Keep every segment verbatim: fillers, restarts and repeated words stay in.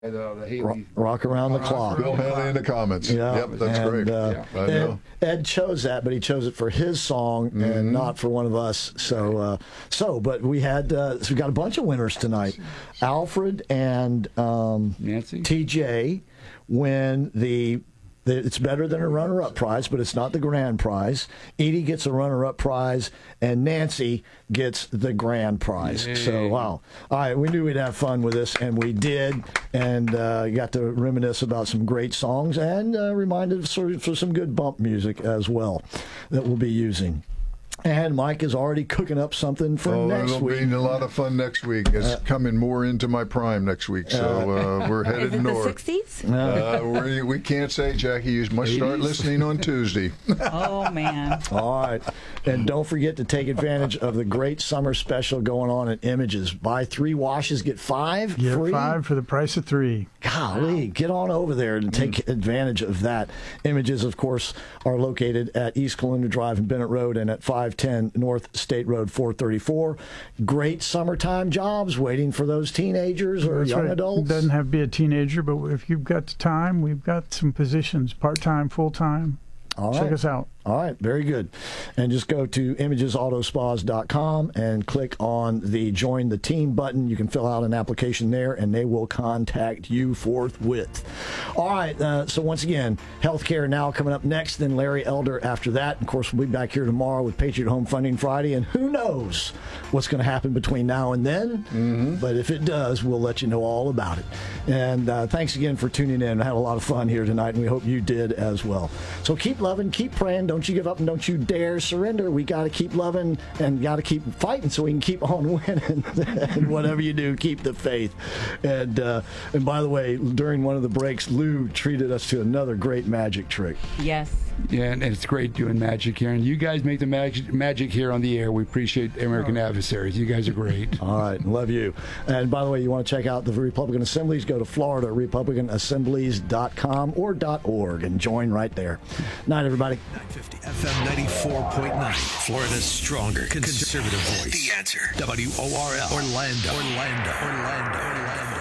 The, the Haley. Rock, rock around the rock clock. Bill Haley in the comments. Yeah. Yep, that's and, great. Uh, yeah. I know. Ed, Ed chose that, but he chose it for his song mm-hmm. and not for one of us. So, uh, so, but we had uh, so we got a bunch of winners tonight. Alfred and um, Nancy T J win the. It's better than a runner-up prize, but it's not the grand prize. Edie gets a runner-up prize, and Nancy gets the grand prize. Yay. So, wow. All right, we knew we'd have fun with this, and we did, and uh, got to reminisce about some great songs and uh, reminded of sort of, some good bump music as well that we'll be using. And Mike is already cooking up something for oh, next it'll week. It'll be a lot of fun next week. It's uh, coming more into my prime next week, so uh, we're headed is it north. The sixties? Uh, we, we can't say, Jackie. You must start listening on Tuesday. Oh, man. All right. And don't forget to take advantage of the great summer special going on at Images. Buy three washes, get five get free. five for the price of three. Golly, get on over there and take mm. advantage of that. Images, of course, are located at East Calhoun Drive and Bennett Road and at five ten North State Road four thirty-four. Great summertime jobs waiting for those teenagers or That's young right. adults. It doesn't have to be a teenager, but if you've got the time, we've got some positions, part-time, full-time. All Check right. us out. All right, very good. And just go to images auto spas dot com and click on the Join the Team button. You can fill out an application there, and they will contact you forthwith. All right, uh, so once again, Healthcare Now coming up next, then Larry Elder after that. Of course, we'll be back here tomorrow with Patriot Home Funding Friday, and who knows what's going to happen between now and then. Mm-hmm. But if it does, we'll let you know all about it. And uh, thanks again for tuning in. I had a lot of fun here tonight, and we hope you did as well. So keep loving, keep praying. Don't you give up and don't you dare surrender. We got to keep loving and got to keep fighting so we can keep on winning. And whatever you do, keep the faith. And uh, and by the way, during one of the breaks, Lou treated us to another great magic trick. Yes. Yeah, and it's great doing magic here. And you guys make the magic magic here on the air. We appreciate American oh. Adversaries. You guys are great. All right. Love you. And by the way, you want to check out the Republican Assemblies, go to Florida Republican Assemblies dot com or .org and join right there. Night, everybody. nine fifty F M ninety-four point nine, Florida's stronger conservative voice. The Answer. W O R L. Orlando. Orlando. Orlando. Orlando.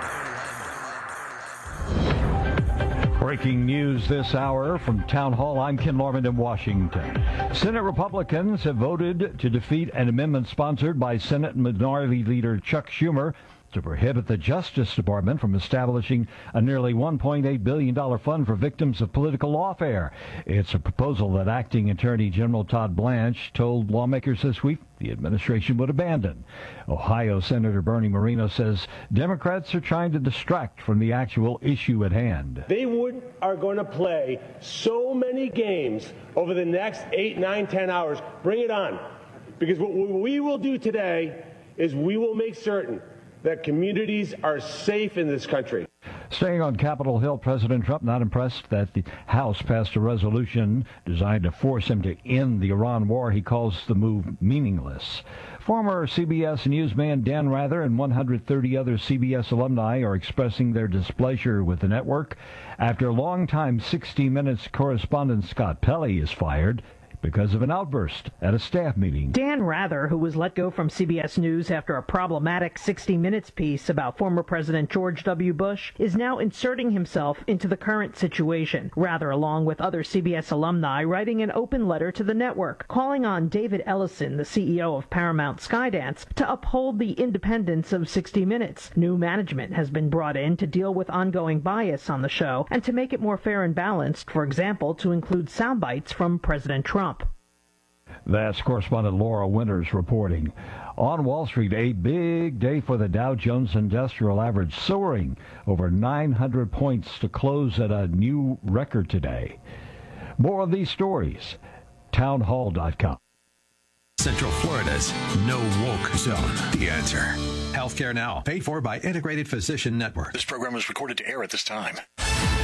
Breaking news this hour from Town Hall. I'm Ken Lorman in Washington. Senate Republicans have voted to defeat an amendment sponsored by Senate Minority Leader Chuck Schumer to prohibit the Justice Department from establishing a nearly one point eight billion dollars fund for victims of political lawfare. It's a proposal that Acting Attorney General Todd Blanche told lawmakers this week the administration would abandon. Ohio Senator Bernie Moreno says Democrats are trying to distract from the actual issue at hand. They would are going to play so many games over the next eight, nine, ten hours. Bring it on. Because what we will do today is we will make certain that communities are safe in this country. Staying on Capitol Hill, President Trump not impressed that the House passed a resolution designed to force him to end the Iran war. He calls the move meaningless. Former C B S newsman Dan Rather and one hundred thirty other C B S alumni are expressing their displeasure with the network after longtime sixty minutes correspondent Scott Pelley is fired because of an outburst at a staff meeting. Dan Rather, who was let go from C B S News after a problematic sixty minutes piece about former President George W. Bush, is now inserting himself into the current situation. Rather, along with other C B S alumni, writing an open letter to the network, calling on David Ellison, the C E O of Paramount Skydance, to uphold the independence of sixty minutes. New management has been brought in to deal with ongoing bias on the show and to make it more fair and balanced, for example, to include sound bites from President Trump. That's correspondent Laura Winters reporting. On Wall Street, a big day for the Dow Jones Industrial Average, soaring over nine hundred points to close at a new record today. More of these stories, town hall dot com. Central Florida's no woke zone. The Answer. Healthcare Now, paid for by Integrated Physician Network. This program is recorded to air at this time.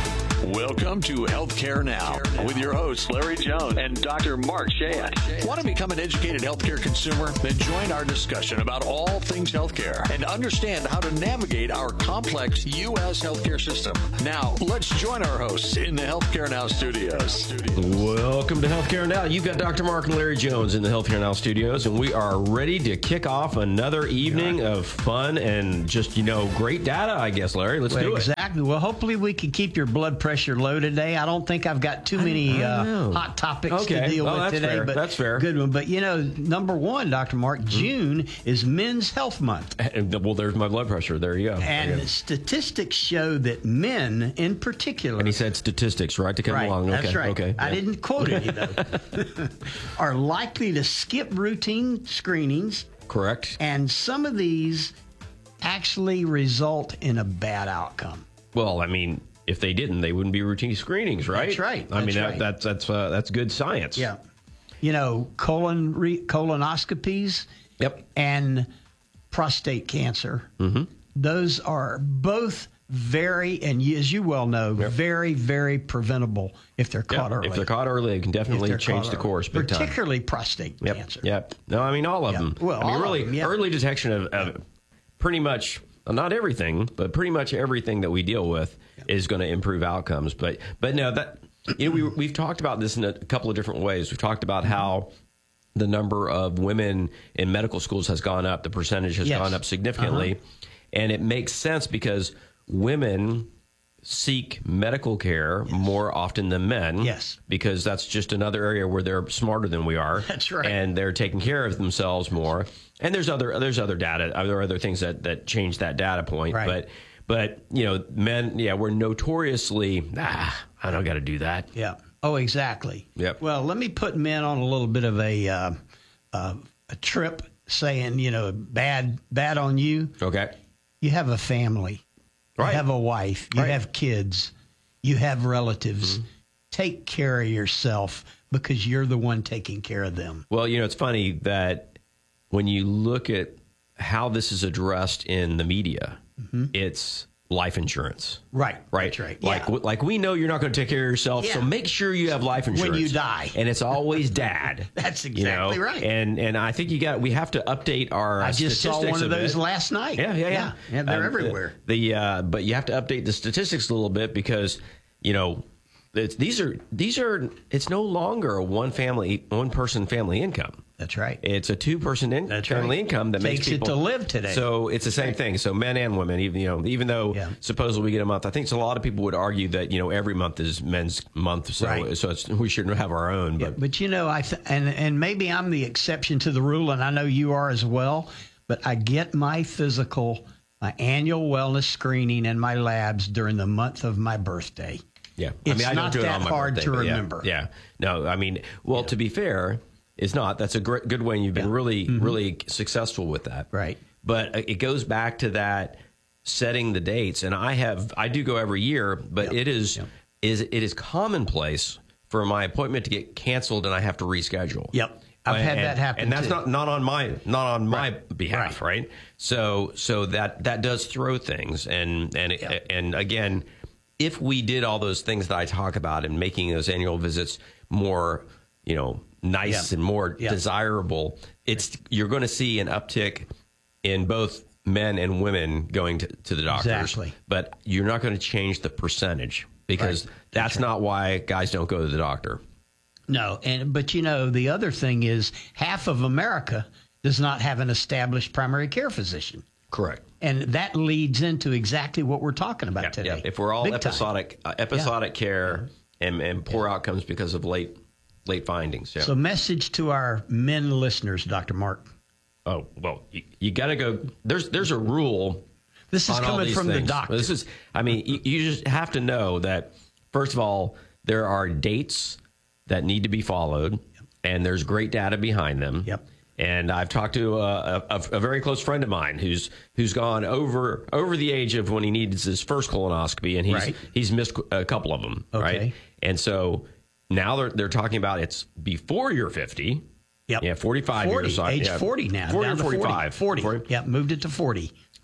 Welcome to Healthcare Now with your hosts, Larry Jones and Doctor Mark Shayat. Want to become an educated healthcare consumer? Then join our discussion about all things healthcare and understand how to navigate our complex U S healthcare system. Now, let's join our hosts in the Healthcare Now studios. Welcome to Healthcare Now. You've got Doctor Mark and Larry Jones in the Healthcare Now studios, and we are ready to kick off another evening of fun and just, you know, great data, I guess, Larry. Let's well, do it. Exactly. Well, hopefully we can keep your blood pressure low today. I don't think I've got too many uh, hot topics okay. to deal well, with that's today. Fair. But that's fair. Good one. But, you know, number one, Doctor Mark, mm-hmm. June is Men's Health Month. And, well, there's my blood pressure. There you go. And you go. Statistics show that men in particular. And he said statistics, right, to come right, along. That's okay. right. Okay. I yeah. didn't quote any, though. Are likely to skip routine screenings. Correct. And some of these actually result in a bad outcome. Well, I mean, if they didn't, they wouldn't be routine screenings, right? That's right. I That's mean, right. that, that's that's uh, that's good science. Yeah. You know, colon re, colonoscopies yep. and prostate cancer. Mm-hmm. Those are both very, and as you well know, yep. very, very preventable if they're caught yep. early. If they're caught early, it can definitely change the course. Big Particularly time. prostate yep. cancer. Yep. No, I mean, all of yep. them. Well, I mean, all really, of them, yeah. early detection of, of pretty much, not everything, but pretty much everything that we deal with yep. is going to improve outcomes. But, but no, that, you know, we, we've talked about this in a couple of different ways. We've talked about how the number of women in medical schools has gone up. The percentage has yes. gone up significantly. Uh-huh. And it makes sense because women seek medical care yes. more often than men. Yes. Because that's just another area where they're smarter than we are. That's right. And they're taking care of themselves more. And there's other there's other data. There are other things that, that change that data point. Right. But, but, you know, men, yeah, we're notoriously, ah, I don't got to do that. Yeah. Oh, exactly. Yep. Well, let me put men on a little bit of a uh, uh, a trip saying, you know, bad bad on you. Okay. You have a family. Right. You have a wife. You right. have kids. You have relatives. Mm-hmm. Take care of yourself because you're the one taking care of them. Well, you know, it's funny that when you look at how this is addressed in the media, mm-hmm. it's life insurance. Right. Right. That's right. Like, yeah. like we know you're not going to take care of yourself, yeah. so make sure you have life insurance when you die. And it's always dad. That's exactly you know? right. And and I think you got we have to update our. I just saw one of those bit. last night. Yeah, yeah, yeah. yeah. yeah they're um, everywhere. The, the uh, but you have to update the statistics a little bit because you know it's, these are these are it's no longer a one family one person family income. That's right. It's a two-person in- That's family right. income that Takes makes people it to live today. So it's the same right. thing. So men and women, even you know, even though yeah. supposedly we get a month, I think so a lot of people would argue that you know every month is men's month, so right. so it's, we shouldn't have our own. But yeah, but you know, I th- and and maybe I'm the exception to the rule, and I know you are as well. But I get my physical, my annual wellness screening and my labs during the month of my birthday. Yeah, it's I mean, I not don't do it that on my hard birthday, to yeah, remember. Yeah, no, I mean, well, yeah. to be fair. It's not. That's a great, good way. And you've been yeah. really, mm-hmm. really successful with that. Right. But it goes back to that setting the dates. And I have, I do go every year, but yep. it is, yep. is, it is commonplace for my appointment to get canceled and I have to reschedule. Yep. I've and, had that happen. And that's too. not, not on my, not on right. my behalf. Right. right. So, so that, that does throw things. And, and, yep. and again, if we did all those things that I talk about and making those annual visits more, you know, nice yeah. and more yeah. desirable, it's you're going to see an uptick in both men and women going to, to the doctors. Exactly. But you're not going to change the percentage because right. that's, that's right. not why guys don't go to the doctor. No, and but you know the other thing is half of America does not have an established primary care physician. Correct. And that leads into exactly what we're talking about yeah, today. Yeah. If we're all Big episodic, uh, episodic yeah. care yeah. and, and poor yeah. outcomes because of late late findings. Yeah. So message to our men listeners, Doctor Mark. Oh, well, you, you got to go. There's there's a rule. This is coming from things. the doctor. This is, I mean, you, you just have to know that, first of all, there are dates that need to be followed, yep. and there's great data behind them. Yep. And I've talked to a, a, a very close friend of mine who's who's gone over over the age of when he needs his first colonoscopy, and he's right. he's missed a couple of them. Okay. Right. And so now they're they're talking about it's before you're fifty. Yep. Yeah, forty-five forty, years. age yeah. forty now. forty down or forty-five. forty. forty. forty. Yeah, moved it to forty.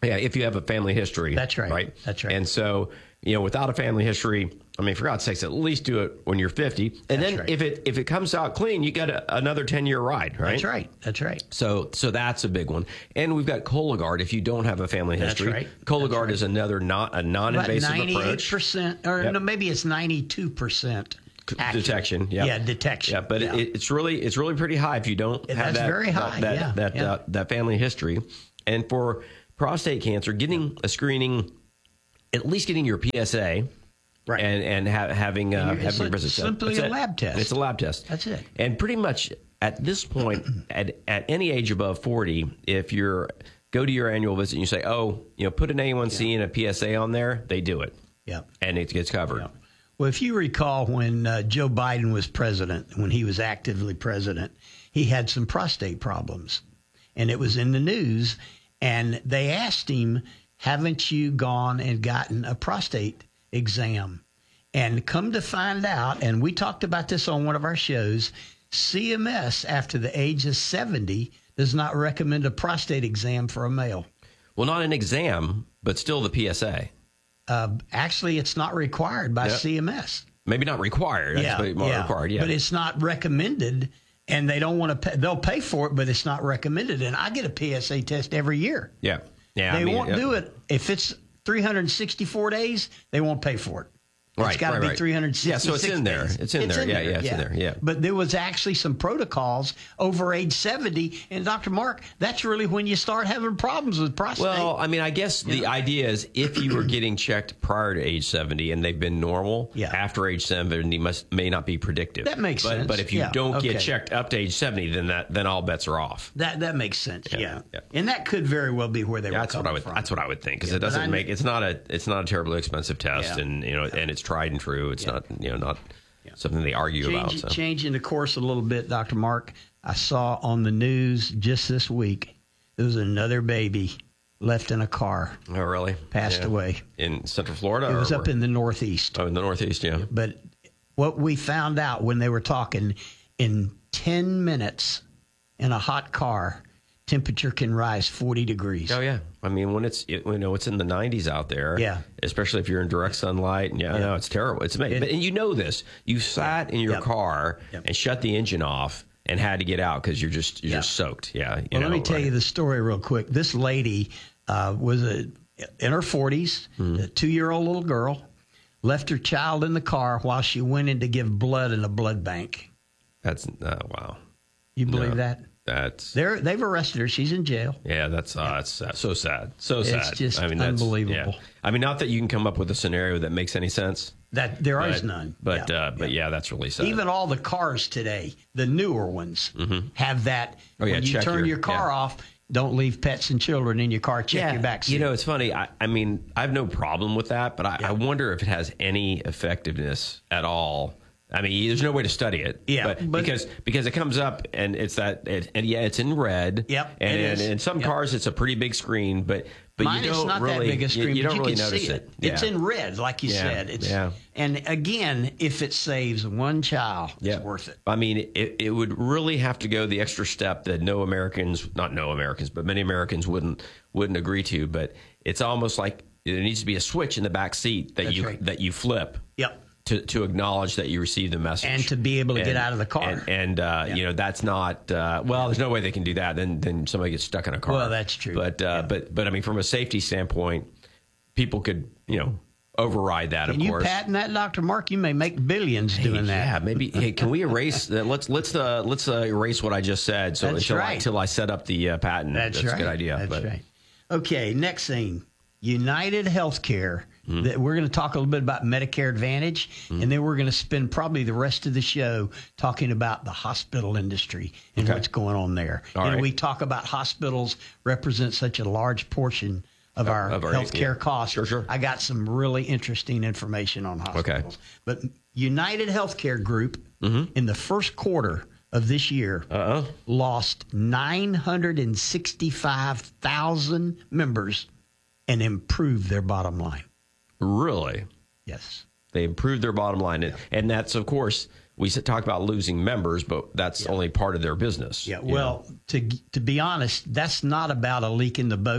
Yeah, if you have a family history. That's right. Right? That's right. And so, you know, without a family history, I mean, for God's sakes, at least do it when you're fifty. And That's then right. if it if it comes out clean, you got a, another ten-year ride, right? That's right. That's right. So so that's a big one. And we've got Cologuard if you don't have a family That's history. right. Cologuard That's right. is another not a non-invasive About ninety-eight approach. percent, or Yep. no, maybe it's ninety-two percent. Accurate. Detection, yeah, Yeah, detection. yeah. But yeah. It, it's really it's really pretty high if you don't Yeah, have that's that very high, that yeah, that yeah. Uh, that family history. And for prostate cancer, getting a screening, at least getting your P S A, Right. and and ha- having uh, It's having your a- visit. simply That's a it. lab test. It's a lab test. That's it. And pretty much at this point, at at any age above forty, if you're go to your annual visit and you say, oh, you know, put an A one C and a P S A on there, they do it. Yeah. And it gets covered. Yeah. Well, if you recall when uh, Joe Biden was president, when he was actively president, he had some prostate problems. And it was in the news. And they asked him, haven't you gone and gotten a prostate exam? And come to find out, and we talked about this on one of our shows, C M S, after the age of seventy, does not recommend a prostate exam for a male. Well, not an exam, but still the P S A. Uh, actually, it's not required by Yep. C M S. Maybe not required. Yeah, That's not yeah. required. Yeah. But it's not recommended, and they don't want to pay. They'll pay for it, but it's not recommended. And I get a P S A test every year. yeah. Yeah. They I mean, won't yeah. do it if it's three hundred sixty-four days. They won't pay for it. Right, It's got to right, be right. three hundred sixty-six Yeah, so it's in there. days. It's in there. Yeah, yeah, it's in there. Yeah. But there was actually some protocols over age seventy. And Doctor Mark, that's really when you start having problems with prostate. Well, I mean, I guess the idea is if you were getting checked prior to age seventy and they've been normal, Yeah. after age seventy must may not be predictive. That makes but, sense. But if you Yeah, don't okay. get checked up to age seventy, then that then all bets are off. that that makes sense. Yeah. Yeah, yeah. And that could very well be where they Yeah, were that's what coming I would. from. That's what I would think because Yeah, it but doesn't I- make. It's not a. It's not a terribly expensive test, Yeah. and you know, and it's tried and true. It's not. You know, not something they argue about. Change, So. Changing the course a little bit, Doctor Mark, I saw on the news just this week there was another baby left in a car, Oh, really? passed Yeah. away. In Central Florida. It was or up in the Northeast. Oh, in the Northeast. Yeah. But what we found out when they were talking, in ten minutes in a hot car, temperature can rise forty degrees. Oh yeah, I mean when it's it, you know it's in the nineties out there. Yeah. especially if you're in direct sunlight. And yeah, Yeah. no, it's terrible. It's amazing. It- but, and you know this. You sat in your Yep. car Yep. and shut the engine off and had to get out because you're just you're Yeah. just soaked. Yeah. You Well, know, let me tell right. you the story real quick. This lady uh, was a, in her forties, Mm-hmm. a two-year-old little girl, left her child in the car while she went in to give blood in a blood bank. That's uh, wow. You believe No. that? That's They're, they've arrested her. She's in jail. yeah. That's uh, it's sad. so sad. So It's sad. just I mean, that's, unbelievable. yeah. I mean, not that you can come up with a scenario that makes any sense. That there is but, none. But Yeah, uh, but yeah. yeah, that's really sad. Even all the cars today, the newer ones, have that. Oh, yeah, when you check turn your- your, car yeah. off, don't leave pets and children in your car. Check your back seat. You know, it's funny. I, I mean, I have no problem with that, but I, I wonder if it has any effectiveness at all. I mean, there's no way to study it. Yeah, but, but- because because it comes up and it's that, it, and yeah, it's in red. Yep, and it and is. in some Yep. cars it's a pretty big screen, but but Mine you don't is not really that big a screen, you, you but don't you really can notice see it. it. It's Yeah. in red, like you Yeah, said. It's, yeah. And again, if it saves one child, Yeah. it's worth it. I mean, it, it would really have to go the extra step that no Americans, not no Americans, but many Americans wouldn't wouldn't agree to. But it's almost like there needs to be a switch in the back seat that That's you right. that you flip. Yep. To, to acknowledge that you received the message And to be able to get out of the car. and, and uh, Yeah. you know that's not uh, well. There's no way they can do that. Then then somebody gets stuck in a car. Well, that's true. But uh, Yeah. but but I mean, from a safety standpoint, people could you know override that. Can of you course. patent that, Doctor Mark? You may make billions doing that. Yeah, maybe. Hey, can we erase that? Let's let's uh, let's uh, erase what I just said. So That's until I, right. until I set up the uh, patent, That's, right. a good idea. That's but, right. Okay, next thing, United Healthcare. Mm-hmm. That we're going to talk a little bit about Medicare Advantage, Mm-hmm. and then we're going to spend probably the rest of the show talking about the hospital industry and Okay. what's going on there. All and right. we talk about hospitals represent such a large portion of our, of our- healthcare yeah. costs. Sure, sure. I got some really interesting information on hospitals. But United Healthcare Group Mm-hmm. in the first quarter of this year Uh-oh. lost nine hundred sixty-five thousand members and improved their bottom line. Really, Yes. they improved their bottom line, and, and that's of course we s- talk about losing members, but that's only part of their business. Yeah. you Well, to to be honest, that's not about a leak in the boat.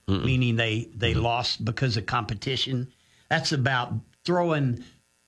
Mm-mm. meaning they, they mm-hmm. lost because of competition. That's about throwing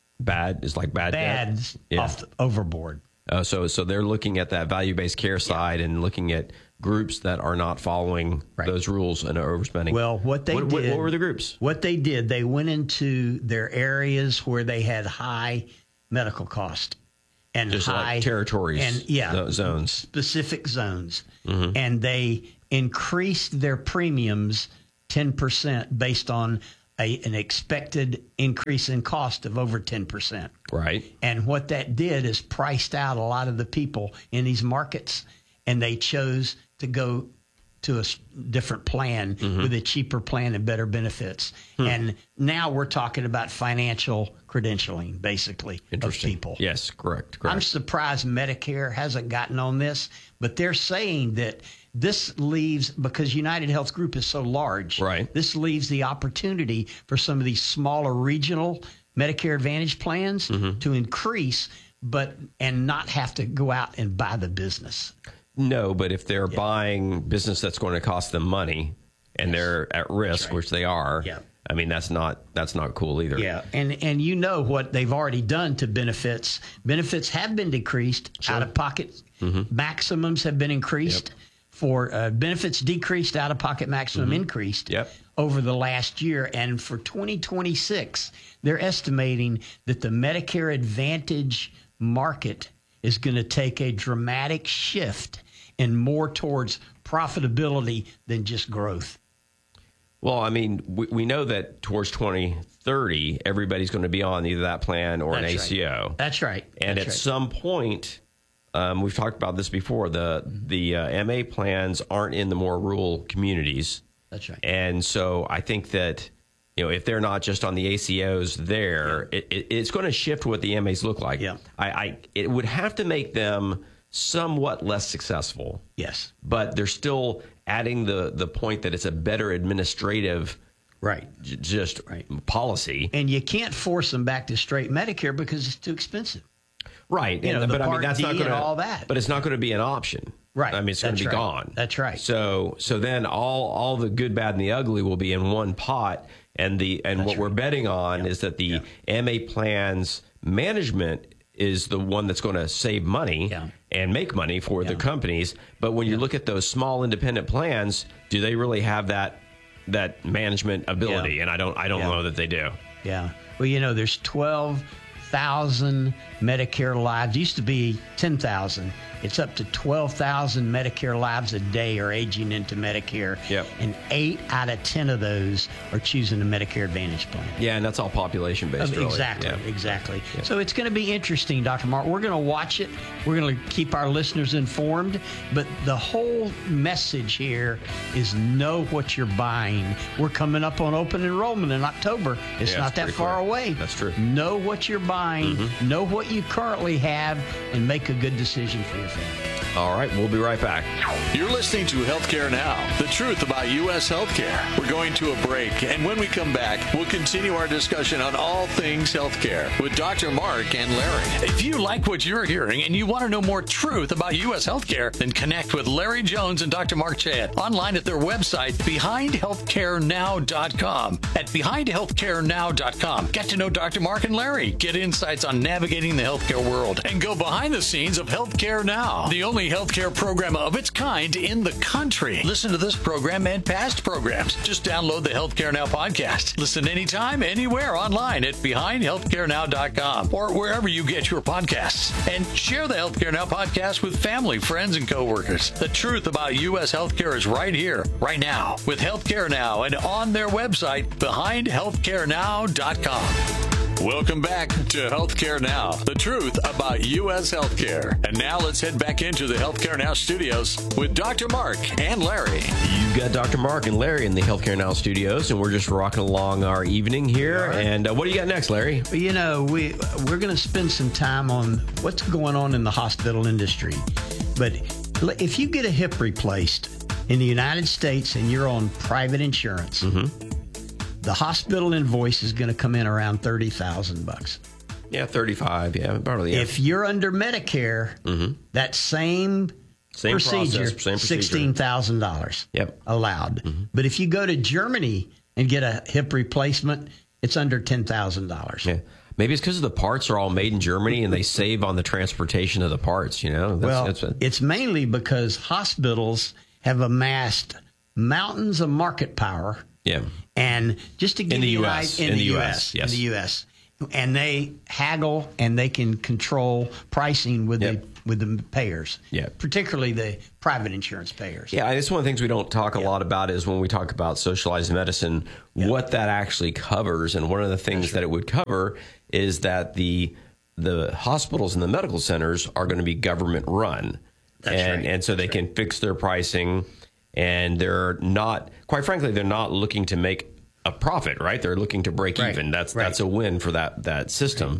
bad is like bad bads yeah. off the, overboard. Uh, so so they're looking at that value-based care side yeah. and looking at groups that are not following right. those rules and are overspending. Well, what they what, did, what were the groups? What they did, they went into their areas where they had high medical cost and Just high like territories and yeah zones, specific zones, mm-hmm. and they increased their premiums ten percent based on A, an expected increase in cost of over ten percent. Right. And what that did is priced out a lot of the people in these markets, and they chose to go to a different plan mm-hmm. with a cheaper plan and better benefits. Hmm. And now we're talking about financial credentialing, basically, of people. Yes, correct, correct. I'm surprised Medicare hasn't gotten on this, but they're saying that this leaves, because United Health Group is so large, right. this leaves the opportunity for some of these smaller regional Medicare Advantage plans mm-hmm. to increase, but and not have to go out and buy the business. No, but if they're yeah. buying business that's going to cost them money and yes. they're at risk, right. which they are, yeah. I mean, that's not that's not cool either. Yeah, and and you know what they've already done to benefits. Benefits have been decreased. Sure. Out-of-pocket mm-hmm. maximums have been increased. Yep. For uh, benefits decreased, out-of-pocket maximum mm-hmm. increased yep. over the last year. And for twenty twenty-six, they're estimating that the Medicare Advantage market is going to take a dramatic shift and more towards profitability than just growth. Well, I mean, we, we know that towards twenty thirty, everybody's going to be on either that plan or That's an A C O. Right. That's right. And That's at right. some point, um, we've talked about this before, the, the uh, M A plans aren't in the more rural communities. That's right. And so I think that, you know, if they're not just on the A C Os there, yeah. it, it, it's going to shift what the M As look like. Yeah. I, I it would have to make them somewhat less successful. Yes. But they're still adding the the point that it's a better administrative right j- just right. policy. And you can't force them back to straight Medicare because it's too expensive. Right. You and, know, but the I mean Part that's D not going to all that. But it's not going to be an option. Right. I mean it's going to be right. gone. That's right. So so then all all the good, bad, and the ugly will be in one pot. And the and That's what right. we're betting on yeah. is that the yeah. M A plans management is the one that's going to save money yeah. and make money for yeah. the companies. But when you yeah. look at those small independent plans, do they really have that that management ability? Yeah. And I don't I don't yeah. know that they do. Yeah. Well, you know, there's twelve thousand Medicare lives. It used to be ten thousand. It's up to twelve thousand Medicare lives a day are aging into Medicare. Yep. And eight out of ten of those are choosing a Medicare Advantage plan. Yeah, and that's all population based. Um, really. exactly, yeah. exactly. Yeah. So it's going to be interesting, Doctor Mark. We're going to watch it. We're going to keep our listeners informed. But the whole message here is know what you're buying. We're coming up on open enrollment in October. It's Yeah, not it's that pretty far quick. away. That's true. Know what you're buying. Mm-hmm. Know what you currently have, and make a good decision for your family. All right, we'll be right back. You're listening to Healthcare Now, the truth about U S healthcare. We're going to a break, and when we come back, we'll continue our discussion on all things healthcare with Doctor Mark and Larry. If you like what you're hearing and you want to know more truth about U S healthcare, then connect with Larry Jones and Doctor Mark Chad online at their website, behind healthcare now dot com. At behind healthcare now dot com, get to know Doctor Mark and Larry, get insights on navigating the healthcare world, and go behind the scenes of Healthcare Now, the only healthcare program of its kind in the country. Listen to this program and past programs. Just download the Healthcare Now podcast. Listen anytime, anywhere online at behind healthcare now dot com or wherever you get your podcasts. And share the Healthcare Now podcast with family, friends, and coworkers. The truth about U S healthcare is right here, right now, with Healthcare Now and on their website, behind healthcare now dot com. Welcome back to Healthcare Now, the truth about U S healthcare. And now let's head back into the Healthcare Now studios with Doctor Mark and Larry. You've got Doctor Mark and Larry in the Healthcare Now studios, and we're just rocking along our evening here. Right. And uh, what do you got next, Larry? You know, we, we're going to spend some time on what's going on in the hospital industry. But if you get a hip replaced in the United States and you're on private insurance, Mm-hmm. the hospital invoice is going to come in around thirty thousand bucks. Yeah, thirty-five. Yeah, probably. Yeah. If you're under Medicare, Mm-hmm. that same Same procedure, process, same procedure. sixteen thousand dollars Yep. allowed. Mm-hmm. But if you go to Germany and get a hip replacement, it's under ten thousand dollars. Yeah. Maybe it's because the parts are all made in Germany and they save on the transportation of the parts, you know? That's, Well, that's a, it's mainly because hospitals have amassed mountains of market power. yeah. And just to give In the you U an S, idea, in, in the the U U S, S, in yes. the U S, and they haggle and they can control pricing with Yep. the with the payers, Yeah. particularly the private insurance payers. Yeah, it's one of the things we don't talk a Yeah. lot about is when we talk about socialized medicine, Yeah. what that actually covers. And one of the things that it would cover is that the the hospitals and the medical centers are going to be government run. That's and right. and so they That's can fix their pricing, and they're not, quite frankly, they're not looking to make a profit, right? They're looking to break Right. even. That's Right. that's a win for that that system.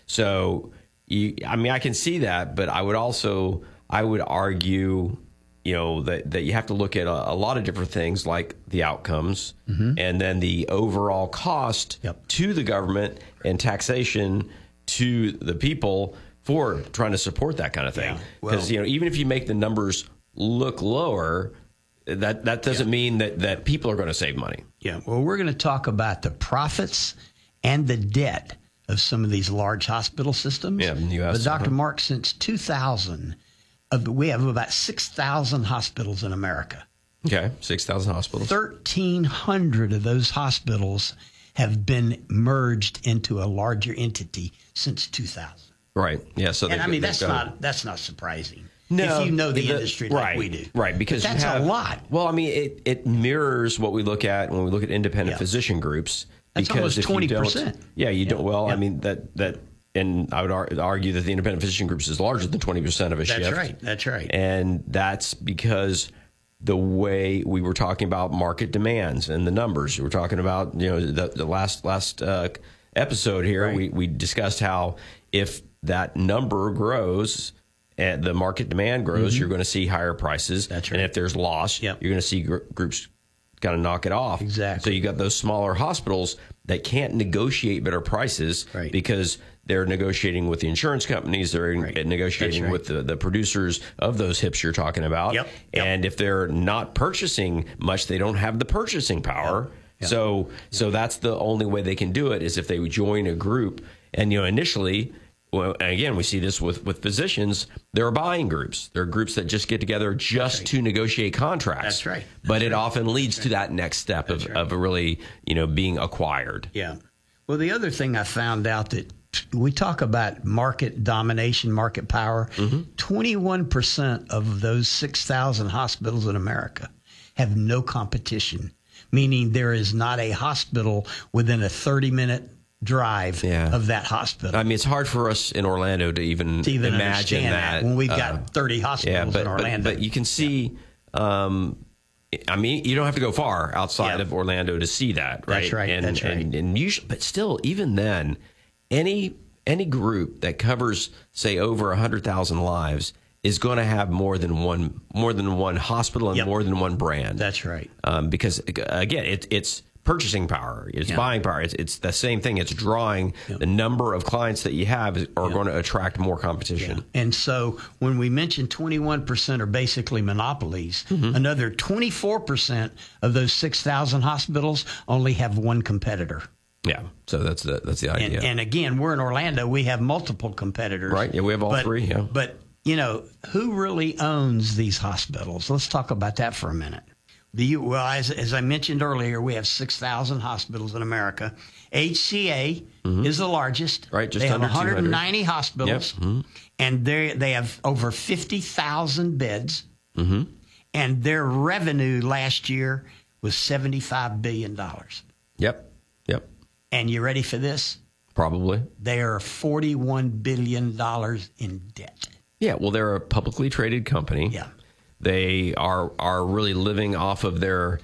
So, you, I mean, I can see that, but I would also, I would argue, you know, that, that you have to look at a, a lot of different things like the outcomes and then the overall cost Yep. to the government and taxation to the people for trying to support that kind of thing. Yeah. Because, Well- you know, even if you make the numbers look lower, that, that doesn't mean that, that people are going to save money. Yeah. Well, we're going to talk about the profits and the debt of some of these large hospital systems. Yeah, in the U S, But Doctor uh-huh. Mark, since two thousand, of we have about six thousand hospitals in America. Okay, six thousand hospitals. thirteen hundred of those hospitals have been merged into a larger entity since two thousand. Right. Yeah. So And they've- I mean, they've that's got- not that's not surprising. No, if you know the, the- industry right, like we do, right? Because But you that's have- a lot. Well, I mean, it, it mirrors what we look at when we look at independent Yeah. physician groups. That's because almost if you twenty don't- percent. Yeah, you don't. Well, Yeah. I mean that that, and I would ar- argue that the independent physician groups is larger than twenty percent of a That's shift. right. That's right. And that's because the way we were talking about market demands and the numbers. We were talking about, you know, the, the last last uh, episode here. Right. We we discussed how if that number grows. And the market demand grows, you're going to see higher prices. Mm-hmm. That's And right. if there's loss, Yep. you're going to see gr- groups kind of knock it off. Exactly. So you got those smaller hospitals that can't negotiate better prices Right. because they're negotiating with the insurance companies. They're Right. negotiating That's right. with the, the producers of those hips you're talking about. Yep. Yep. And if they're not purchasing much, they don't have the purchasing power. Yep. So so that's the only way they can do it is if they would join a group. And, you know, initially, well, and again, we see this with, with physicians. There are buying groups. There are groups that just get together just right. to negotiate contracts. That's right. That's but it right. often leads to that next step of, That's right. of really, you know, being acquired. Yeah. Well, the other thing I found out that we talk about market domination, market power. twenty-one percent of those six thousand hospitals in America have no competition, meaning there is not a hospital within a thirty minute drive Yeah. of that hospital. I mean, it's hard for us in Orlando to even, to even imagine understand that. when we've Uh, got thirty hospitals but, in but- Orlando. But, you can see, um, I mean, you don't have to go far outside Yeah. of Orlando to see that, right? That's right, And, that's right. And, and usually, but still, even then, any any group that covers, say, over a hundred thousand lives is going to have more than one more than one hospital and Yep. more than one brand. That's right. Um, because again, it, it's purchasing power, it's Yeah. buying power. It's, it's the same thing. It's drawing the number of clients that you have is- are going to attract more competition. And so when we mention twenty-one percent are basically monopolies, Mm-hmm. another twenty-four percent of those six thousand hospitals only have one competitor. Yeah. So that's the that's the idea. And, and again, we're in Orlando. We have multiple competitors. Right. Yeah, we have all But- three. Yeah. But, you know, who really owns these hospitals? Let's talk about that for a minute. The U, well, as, as I mentioned earlier, we have six thousand hospitals in America. H C A is the largest. Mm-hmm. Right, just they have under two hundred. one hundred ninety hospitals, Yep. Mhm. and they they have over fifty thousand beds. Mm-hmm. And their revenue last year was seventy-five billion dollars. Yep. Yep. And you ready for this? Probably. They are forty-one billion dollars in debt. Yeah. Well, they're a publicly traded company. Yeah. They are are really living off of their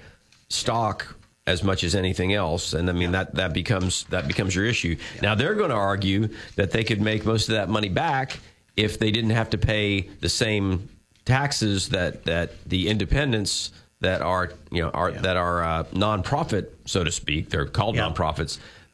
stock as much as anything else, and I mean that that becomes that becomes your issue. Now they're going to argue that they could make most of that money back if they didn't have to pay the same taxes that that the independents that are you know are Yeah. that are uh, nonprofit, so to speak. They're called Yeah. nonprofits.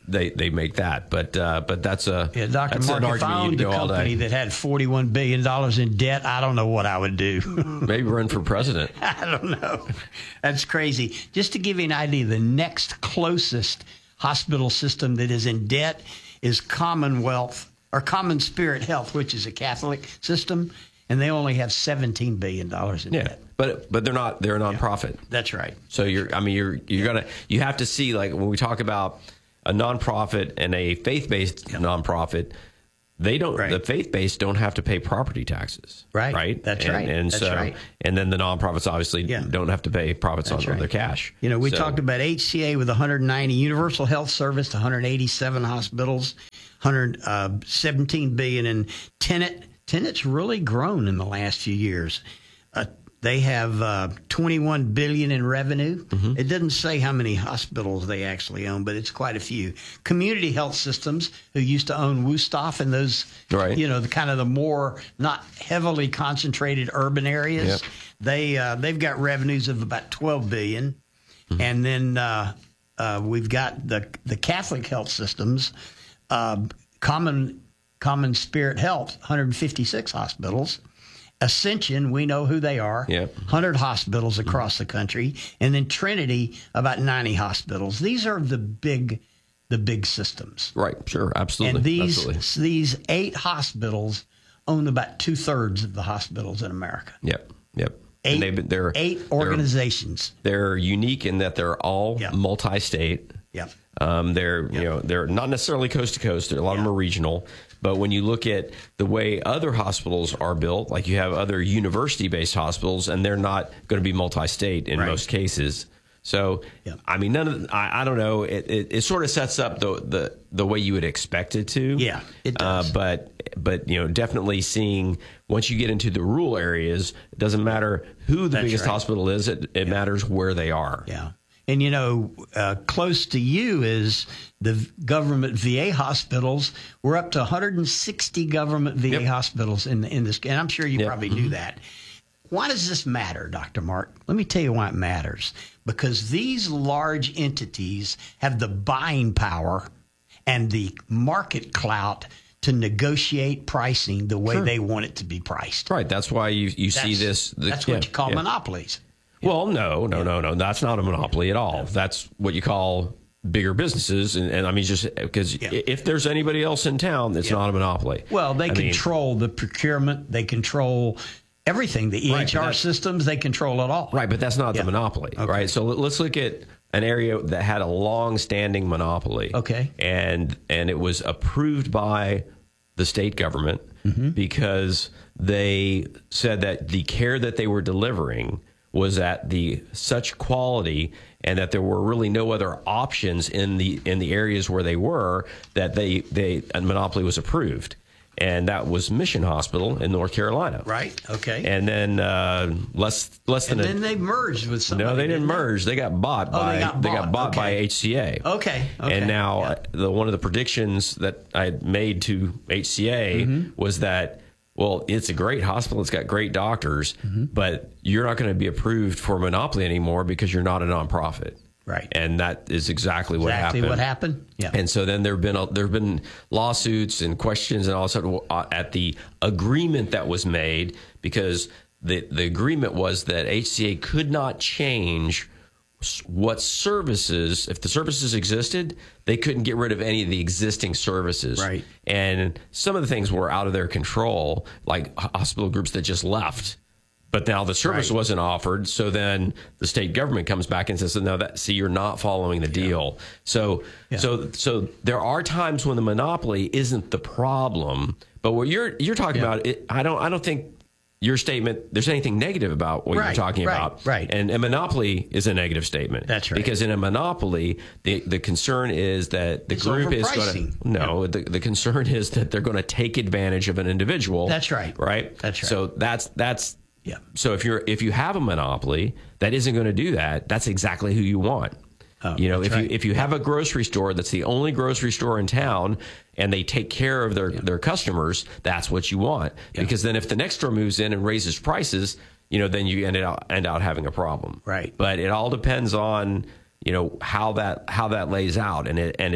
they they make that. But uh, but that's a yeah, Doctor that's Mark. an If I argument owned you a do all company day. that had forty-one billion dollars in debt, I don't know what I would do. Maybe run for president. I don't know. That's crazy. Just to give you an idea, the next closest hospital system that is in debt is Commonwealth or Common Spirit Health, which is a Catholic system, and they only have seventeen billion dollars in Yeah, debt. but but they're not they're a nonprofit. That's right. So you're I mean you're you're gonna you have to see, like, when we talk about a nonprofit and a faith-based Yep. nonprofit, they don't Right. the faith-based don't have to pay property taxes. Right. Right. That's and, right. And That's so right. and then the nonprofits obviously Yeah. don't have to pay profits on, That's on right. their cash. You know, we So- talked about H C A with one hundred ninety, Universal Health Service, one hundred eighty-seven hospitals, one hundred seventeen billion in Tenet. Tenet's really grown in the last few years. Uh, they have uh, twenty-one billion in revenue. Mm-hmm. It doesn't say how many hospitals they actually own, but it's quite a few. Community Health Systems, who used to own Wusthof and those, Right. you know, the kind of the more not heavily concentrated urban areas. Yep. They uh, they've got revenues of about twelve billion, Mm-hmm. and then uh, uh, we've got the the Catholic health systems, uh, Common Common Spirit Health, one hundred fifty-six hospitals. Ascension, we know who they are. Yep. one hundred hospitals across the country, and then Trinity, about ninety hospitals. These are the big, the big systems. Right. Sure. Absolutely. And these Absolutely. these eight hospitals own about two thirds of the hospitals in America. Yep. Yep. Eight, and they've been, they're eight they're- organizations. They're, unique in that they're all Yep. multi-state. Yep. Um, they're you know they're not necessarily coast to coast. A lot of them are regional. But when you look at the way other hospitals are built, like you have other university-based hospitals, and they're not going to be multi-state in Right. most cases. So, Yeah. I mean, none of I, I don't know. It, it, it sort of sets up the, the the way you would expect it to. Yeah, it does. Uh, but but you know, definitely seeing once you get into the rural areas, it doesn't matter who the That's biggest right. hospital is. It, it matters where they are. Yeah. And, you know, uh, close to you is the v- government V A hospitals. We're up to one hundred sixty government V A Yep. hospitals in, in this. And I'm sure you Yep. probably knew that. Why does this matter, Doctor Mark? Let me tell you why it matters. Because these large entities have the buying power and the market clout to negotiate pricing the way Sure. they want it to be priced. Right. That's why you you see That's- this. The, that's yeah, what you call yeah. monopolies. Well, no, no, no, no. That's not a monopoly at all. That's what you call bigger businesses. And, and I mean, just because Yeah. if there's anybody else in town, it's Yeah. not a monopoly. Well, they I mean, control the procurement. They control everything. The Right, E H but R that's- systems, they control it all. right, but that's not Yeah. the monopoly, Okay. right? So let- let's look at an area that had a long-standing monopoly. Okay. And and it was approved by the state government Mm-hmm. because they said that the care that they were delivering was at the such quality and that there were really no other options in the in the areas where they were that they they a monopoly was approved. And that was Mission Hospital in North Carolina. Right. Okay. And then uh, less less And than then a, they merged with somebody. no, they didn't merge. They got bought Oh, by they got bought. by Okay. H C A. Okay. Okay. And now Yeah. uh, the one of the predictions that I had made to H C A Mm-hmm. was that, well, it's a great hospital. It's got great doctors, Mm-hmm. but you're not going to be approved for monopoly anymore because you're not a nonprofit. Right. And that is exactly what Exactly happened. what happened. Yeah. And so then there have been a, there have been lawsuits and questions and all of a sudden uh, at the agreement that was made, because the the agreement was that H C A could not change s- what services, if the services existed, they couldn't get rid of any of the existing services. Right. And some of the things were out of their control, like h- hospital groups that just left. But now the service Right. wasn't offered, so then the state government comes back and says, "No, that see, you're not following the deal." So, Yeah. so, so there are times when the monopoly isn't the problem, but what you're you're talking Yeah. about, it, I don't, I don't think your statement there's anything negative about what Right, you're talking right, about. right. And a monopoly is a negative statement. That's right. Because in a monopoly, the the concern is that the It's group is going overpricing. to no, the the concern is that they're going to take advantage of an individual. That's right. Right. That's right. So that's that's. Yeah. So if you're if you have a monopoly that isn't going to do that, that's exactly who you want. Oh, you know, that's if right. you if you have a grocery store that's the only grocery store in town and they take care of their, their customers, that's what you want. Yeah. Because then if the next store moves in and raises prices, you know, then you end out end out having a problem. Right. But it all depends on, you know, how that how that lays out, and it and it's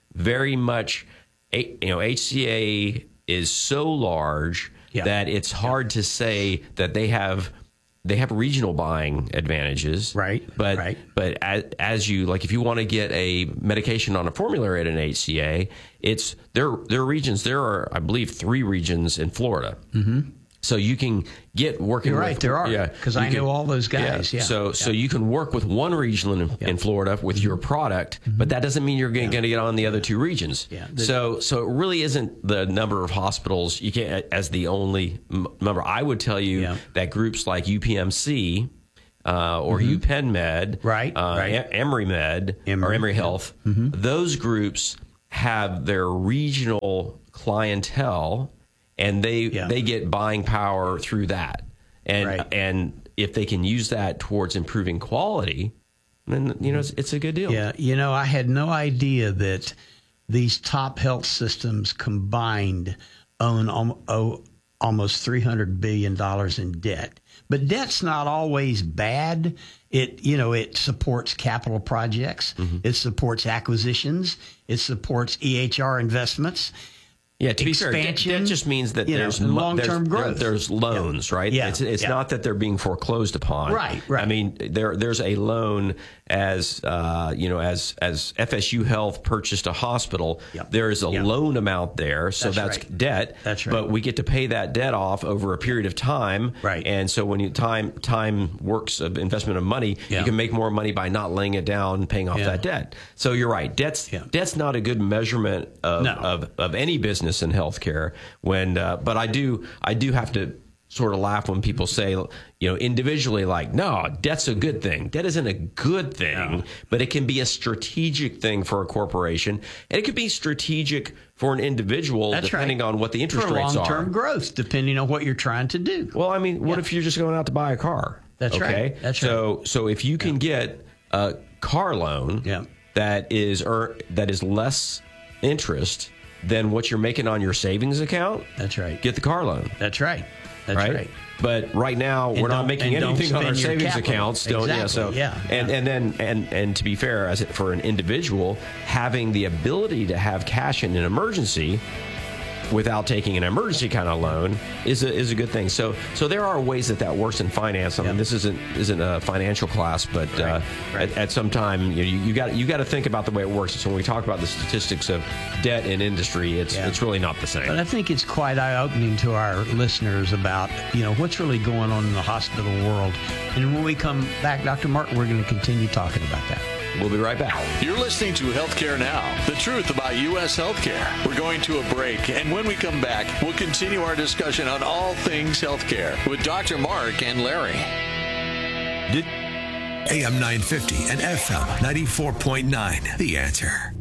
very much, you know, H C A is so large Yeah. that it's hard yeah. to say that they have they have regional buying advantages. Right. But right. but as, as you like, if you want to get a medication on a formulary at an H C A, it's there. There are regions. There are, I believe, three regions in Florida. Mm-hmm. So you can get working. You're right, with, there are. Yeah, because I know all those guys. Yeah. yeah. So yeah. so you can work with one region in, yeah. in Florida with mm-hmm. your product, mm-hmm. but that doesn't mean you're going yeah. to get on the other two regions. Yeah. The, so so it really isn't the number of hospitals you can't as the only number. I would tell you yeah. that groups like U P M C uh, or mm-hmm. UPenn Med, right, uh, right. Emory Med Emory, or Emory Health, yeah. mm-hmm. those groups have their regional clientele. And they yeah. they get buying power through that, and right. and if they can use that towards improving quality, then you know it's, it's a good deal. Yeah, you know, I had no idea that these top health systems combined own um, oh, almost three hundred billion dollars in debt. But debt's not always bad. It you know it supports capital projects, mm-hmm. it supports acquisitions, it supports E H R investments. Yeah, to expansion, be fair, that just means that there's know, long-term there's, growth. There, there's loans, yeah. right? Yeah. It's, it's yeah. not that they're being foreclosed upon. Right, right. I mean, there there's a loan as uh, you know, as as F S U Health purchased a hospital. Yep. There is a yep. loan amount there, so that's, that's right. debt. That's right. But we get to pay that debt off over a period of time. Right. And so when you time time works of investment of money, yeah. you can make more money by not laying it down, paying off yeah. that debt. So you're right. Debt's yeah. debt's not a good measurement of no. of, of any business in healthcare. When uh, but I do I do have to sort of laugh when people say, you know, individually, like, no, debt's a good thing. Debt isn't a good thing, no. but it can be a strategic thing for a corporation, and it could be strategic for an individual, That's depending right. on what the interest for rates are. long-term growth, depending on what you're trying to do. Well, I mean, what yeah. if you're just going out to buy a car? That's okay? right. That's so, right. So if you can yeah. get a car loan yeah. that is er, that is less interest than what you're making on your savings account, that's right. Get the car loan. That's right. That's right. right. But right now and we're not making anything on our savings capital. accounts. Don't exactly. yeah. So yeah. and yeah. and then and and to be fair, as it, for an individual, having the ability to have cash in an emergency without taking an emergency kind of loan is a, is a good thing. So so there are ways that that works in finance. I mean, yep. this isn't isn't a financial class, but right. uh, right. At, at some time you you got you got to think about the way it works. So when we talk about the statistics of debt in industry, it's yeah. it's really not the same. But I think it's quite eye-opening to our listeners about you know what's really going on in the hospital world. And when we come back, Doctor Martin, we're going to continue talking about that. We'll be right back. You're listening to Healthcare Now, the truth about U S healthcare. We're going to a break, and when we come back, we'll continue our discussion on all things healthcare with Doctor Mark and Larry. Did- A M nine fifty and F M ninety-four point nine, The Answer.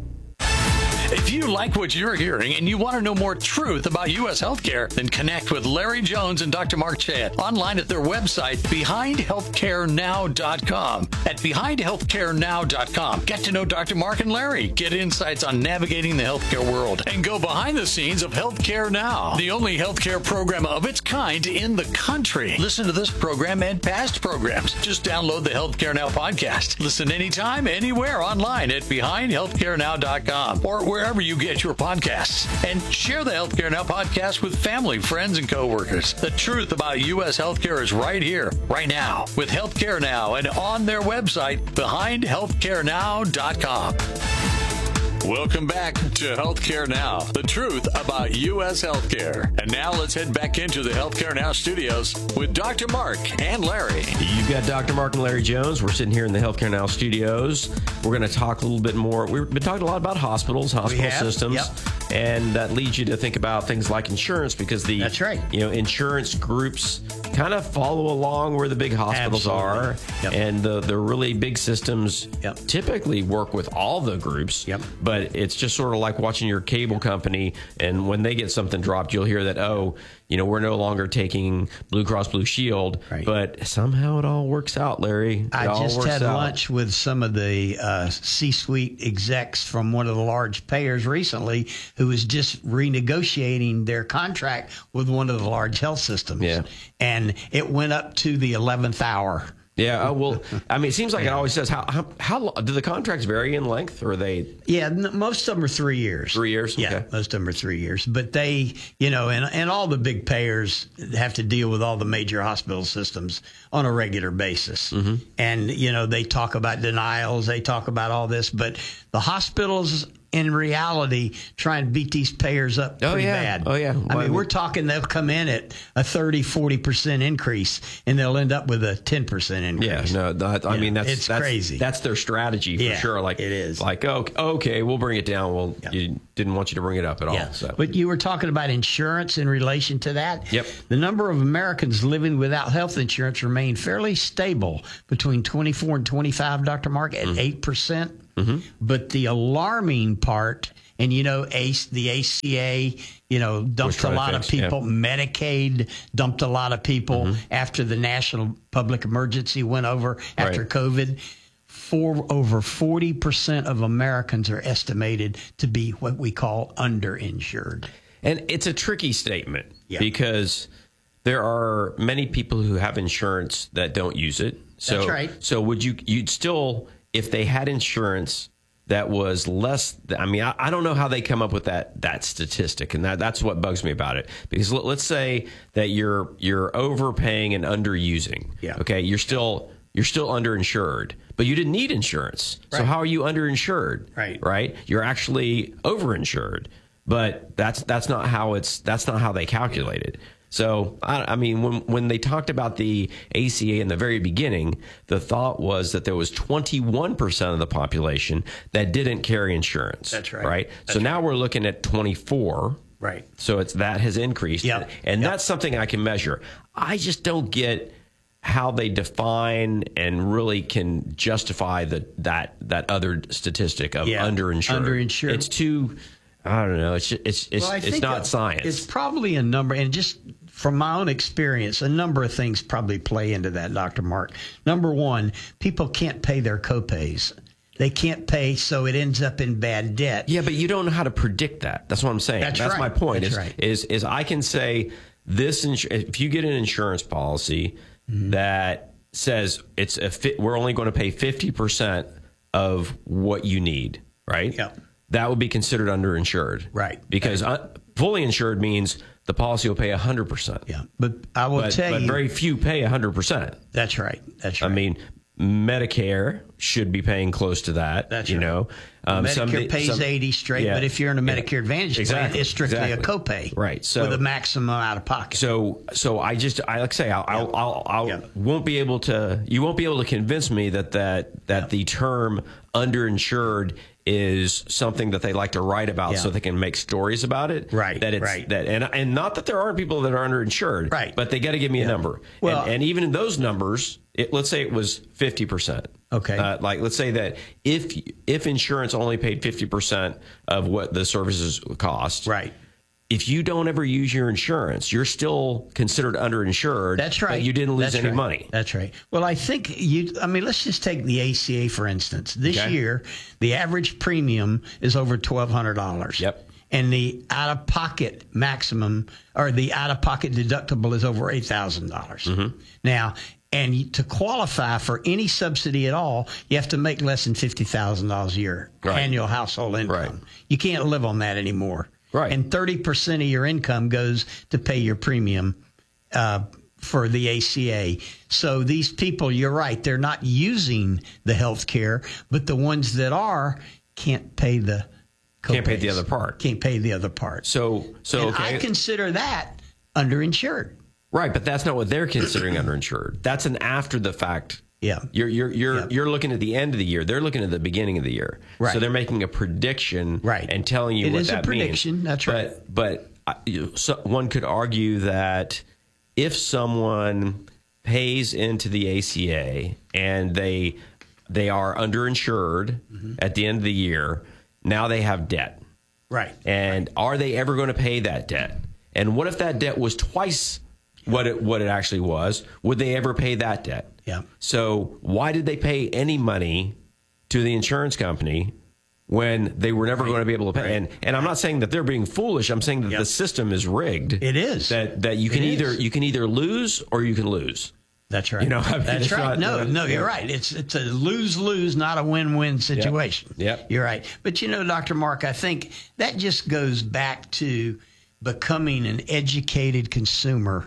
If you like what you're hearing and you want to know more truth about U S healthcare, then connect with Larry Jones and Doctor Mark Chad online at their website, behind healthcare now dot com. At behind healthcare now dot com, get to know Doctor Mark and Larry, get insights on navigating the healthcare world, and go behind the scenes of Healthcare Now, the only healthcare program of its kind in the country. Listen to this program and past programs. Just download the Healthcare Now podcast. Listen anytime, anywhere online at behind healthcare now dot com or where wherever you get your podcasts. And share the Healthcare Now podcast with family, friends, and coworkers. The truth about U S healthcare is right here, right now, with Healthcare Now and on their website, behind healthcare now dot com. Welcome back to Healthcare Now, the truth about U S healthcare. And now let's head back into the Healthcare Now studios with Doctor Mark and Larry. You've got Doctor Mark and Larry Jones. We're sitting here in the Healthcare Now studios. We're going to talk a little bit more. We've been talking a lot about hospitals, hospital systems. Yep. And that leads you to think about things like insurance, because the That's right. you know insurance groups kind of follow along where the big hospitals Absolutely. are, Yep. and the the really big systems Yep. typically work with all the groups. Yep. But it's just sort of like watching your cable company, and when they get something dropped, you'll hear that, oh, you know, we're no longer taking Blue Cross Blue Shield, Right. but somehow it all works out, Larry. It I all just works had out. lunch with some of the uh, C-suite execs from one of the large payers recently who was just renegotiating their contract with one of the large health systems. Yeah. And it went up to the eleventh hour Yeah, uh, well, I mean, it seems like it always says. How, how how lo- do the contracts vary in length, or are they? Yeah, n- most of them are three years. Three years. Yeah, Okay. most of them are three years. But they, you know, and and all the big payers have to deal with all the major hospital systems on a regular basis. Mm-hmm. And you know, they talk about denials, they talk about all this, but the hospitals, in reality, try and beat these payers up Oh, pretty yeah. bad. Oh, yeah. I Well, I mean, mean- we're talking they'll come in at a thirty, forty percent increase, and they'll end up with a ten percent increase. Yeah, no, that, I Yeah, mean that's it's that's, crazy. That's their strategy for Yeah, sure. Like it is. Like oh, okay, we'll bring it down. Well, Yeah. you didn't want you to bring it up at Yeah. all. So. But you were talking about insurance in relation to that. Yep. The number of Americans living without health insurance remained fairly stable between twenty-four and twenty-five, Doctor Mark, at eight percent. Mm-hmm. But the alarming part, and you know, ACE, the A C A, you know, dumped a trying to lot fix, of people. yeah. Medicaid dumped a lot of people Mm-hmm. after the national public emergency went over after Right. COVID. For over forty percent of Americans are estimated to be what we call underinsured. And it's a tricky statement Yeah. because there are many people who have insurance that don't use it. So, That's right. So would you, you'd still, if they had insurance that was less, I mean, I, I don't know how they come up with that, that statistic. And that, that's what bugs me about it. Because let, let's say that you're, you're overpaying and underusing. Yeah. Okay. You're still, you're still underinsured, but you didn't need insurance. So Right. how are you underinsured? Right. Right. You're actually overinsured. But that's that's not how it's that's not how they calculate it. So I, I mean, when when they talked about the A C A in the very beginning, the thought was that there was twenty-one percent of the population that didn't carry insurance. That's right. Right. That's so now we're looking at twenty-four. Right. So it's that has increased. Yep. And Yep. that's something I can measure. I just don't get how they define and really can justify the that that other statistic of Yeah. underinsured. Underinsured. It's too. I don't know. It's just, it's it's Well, I it's think not that science. It's probably a number, and just from my own experience, a number of things probably play into that, Doctor Mark. Number one, people can't pay their copays. They can't pay, so it ends up in bad debt. Yeah, but you don't know how to predict that. That's what I'm saying. That's That's right. my point. That's is, right. is is I can say this insu- if you get an insurance policy Mm-hmm. that says it's a fi- we're only going to pay fifty percent of what you need, right? Yeah. That would be considered underinsured. Right. Because uh, fully insured means the policy will pay one hundred percent. Yeah, but I will But, tell but you, very few pay one hundred percent. that's right. That's I right. mean, Medicare should be paying close to that. That's you right. know, um, Medicare some- pays some- eighty straight, yeah. but if you're in a Yeah. Medicare Advantage plan, Exactly. it's strictly Exactly. a copay, Right. So with a maximum out of pocket. So, so I just, I like to say, I'll, I'll, I'll, I'll Yeah. won't be able to, you won't be able to convince me that that that Yeah. the term underinsured is something that they like to write about Yeah. so they can make stories about it. Right, That it's right. that, and and not that there aren't people that are underinsured. Right. But they got to give me a number. Well- and, and even in those numbers, it, let's say it was fifty percent. Okay. Uh, like let's say that if if insurance only paid fifty percent of what the services cost. Right. If you don't ever use your insurance, you're still considered underinsured. That's right. But you didn't lose That's any right. money. That's right. Well, I think you, I mean, let's just take the A C A, for instance. This Okay. year, the average premium is over twelve hundred dollars. Yep. And the out of pocket maximum, or the out of pocket deductible, is over eight thousand dollars. Mm-hmm. Now, and to qualify for any subsidy at all, you have to make less than fifty thousand dollars a year, Right. annual household income. Right. You can't live on that anymore. Right. And thirty percent of your income goes to pay your premium uh, for the A C A. So these people, you're right, they're not using the health care, but the ones that are can't pay the Can't pay the copays. other part. Can't pay the other part. So, so and okay, I consider that underinsured. right, but that's not what they're considering underinsured. That's an after the fact. Yeah. You're you're you're Yeah. you're looking at the end of the year. They're looking at the beginning of the year. Right. So they're making a prediction. Right. And telling you It what is a that prediction, means. that's right. But but uh, you- so one could argue that if someone pays into the A C A and they they are underinsured Mm-hmm. at the end of the year, now they have debt. Right. And are they ever going to pay that debt? And what if that debt was twice what it what it actually was? Would they ever pay that debt? Yeah. So why did they pay any money to the insurance company when they were never going to be able to pay? Right. And and I'm not saying that they're being foolish. I'm saying that Yep. the system is rigged. It is. That that you can It either is. you can either lose or you can lose. That's right. You know, I mean, That's it's right. not- no, uh, no, you're right. It's it's a lose-lose, not a win-win situation. Yep. You're right. But, you know, Doctor Mark, I think that just goes back to becoming an educated consumer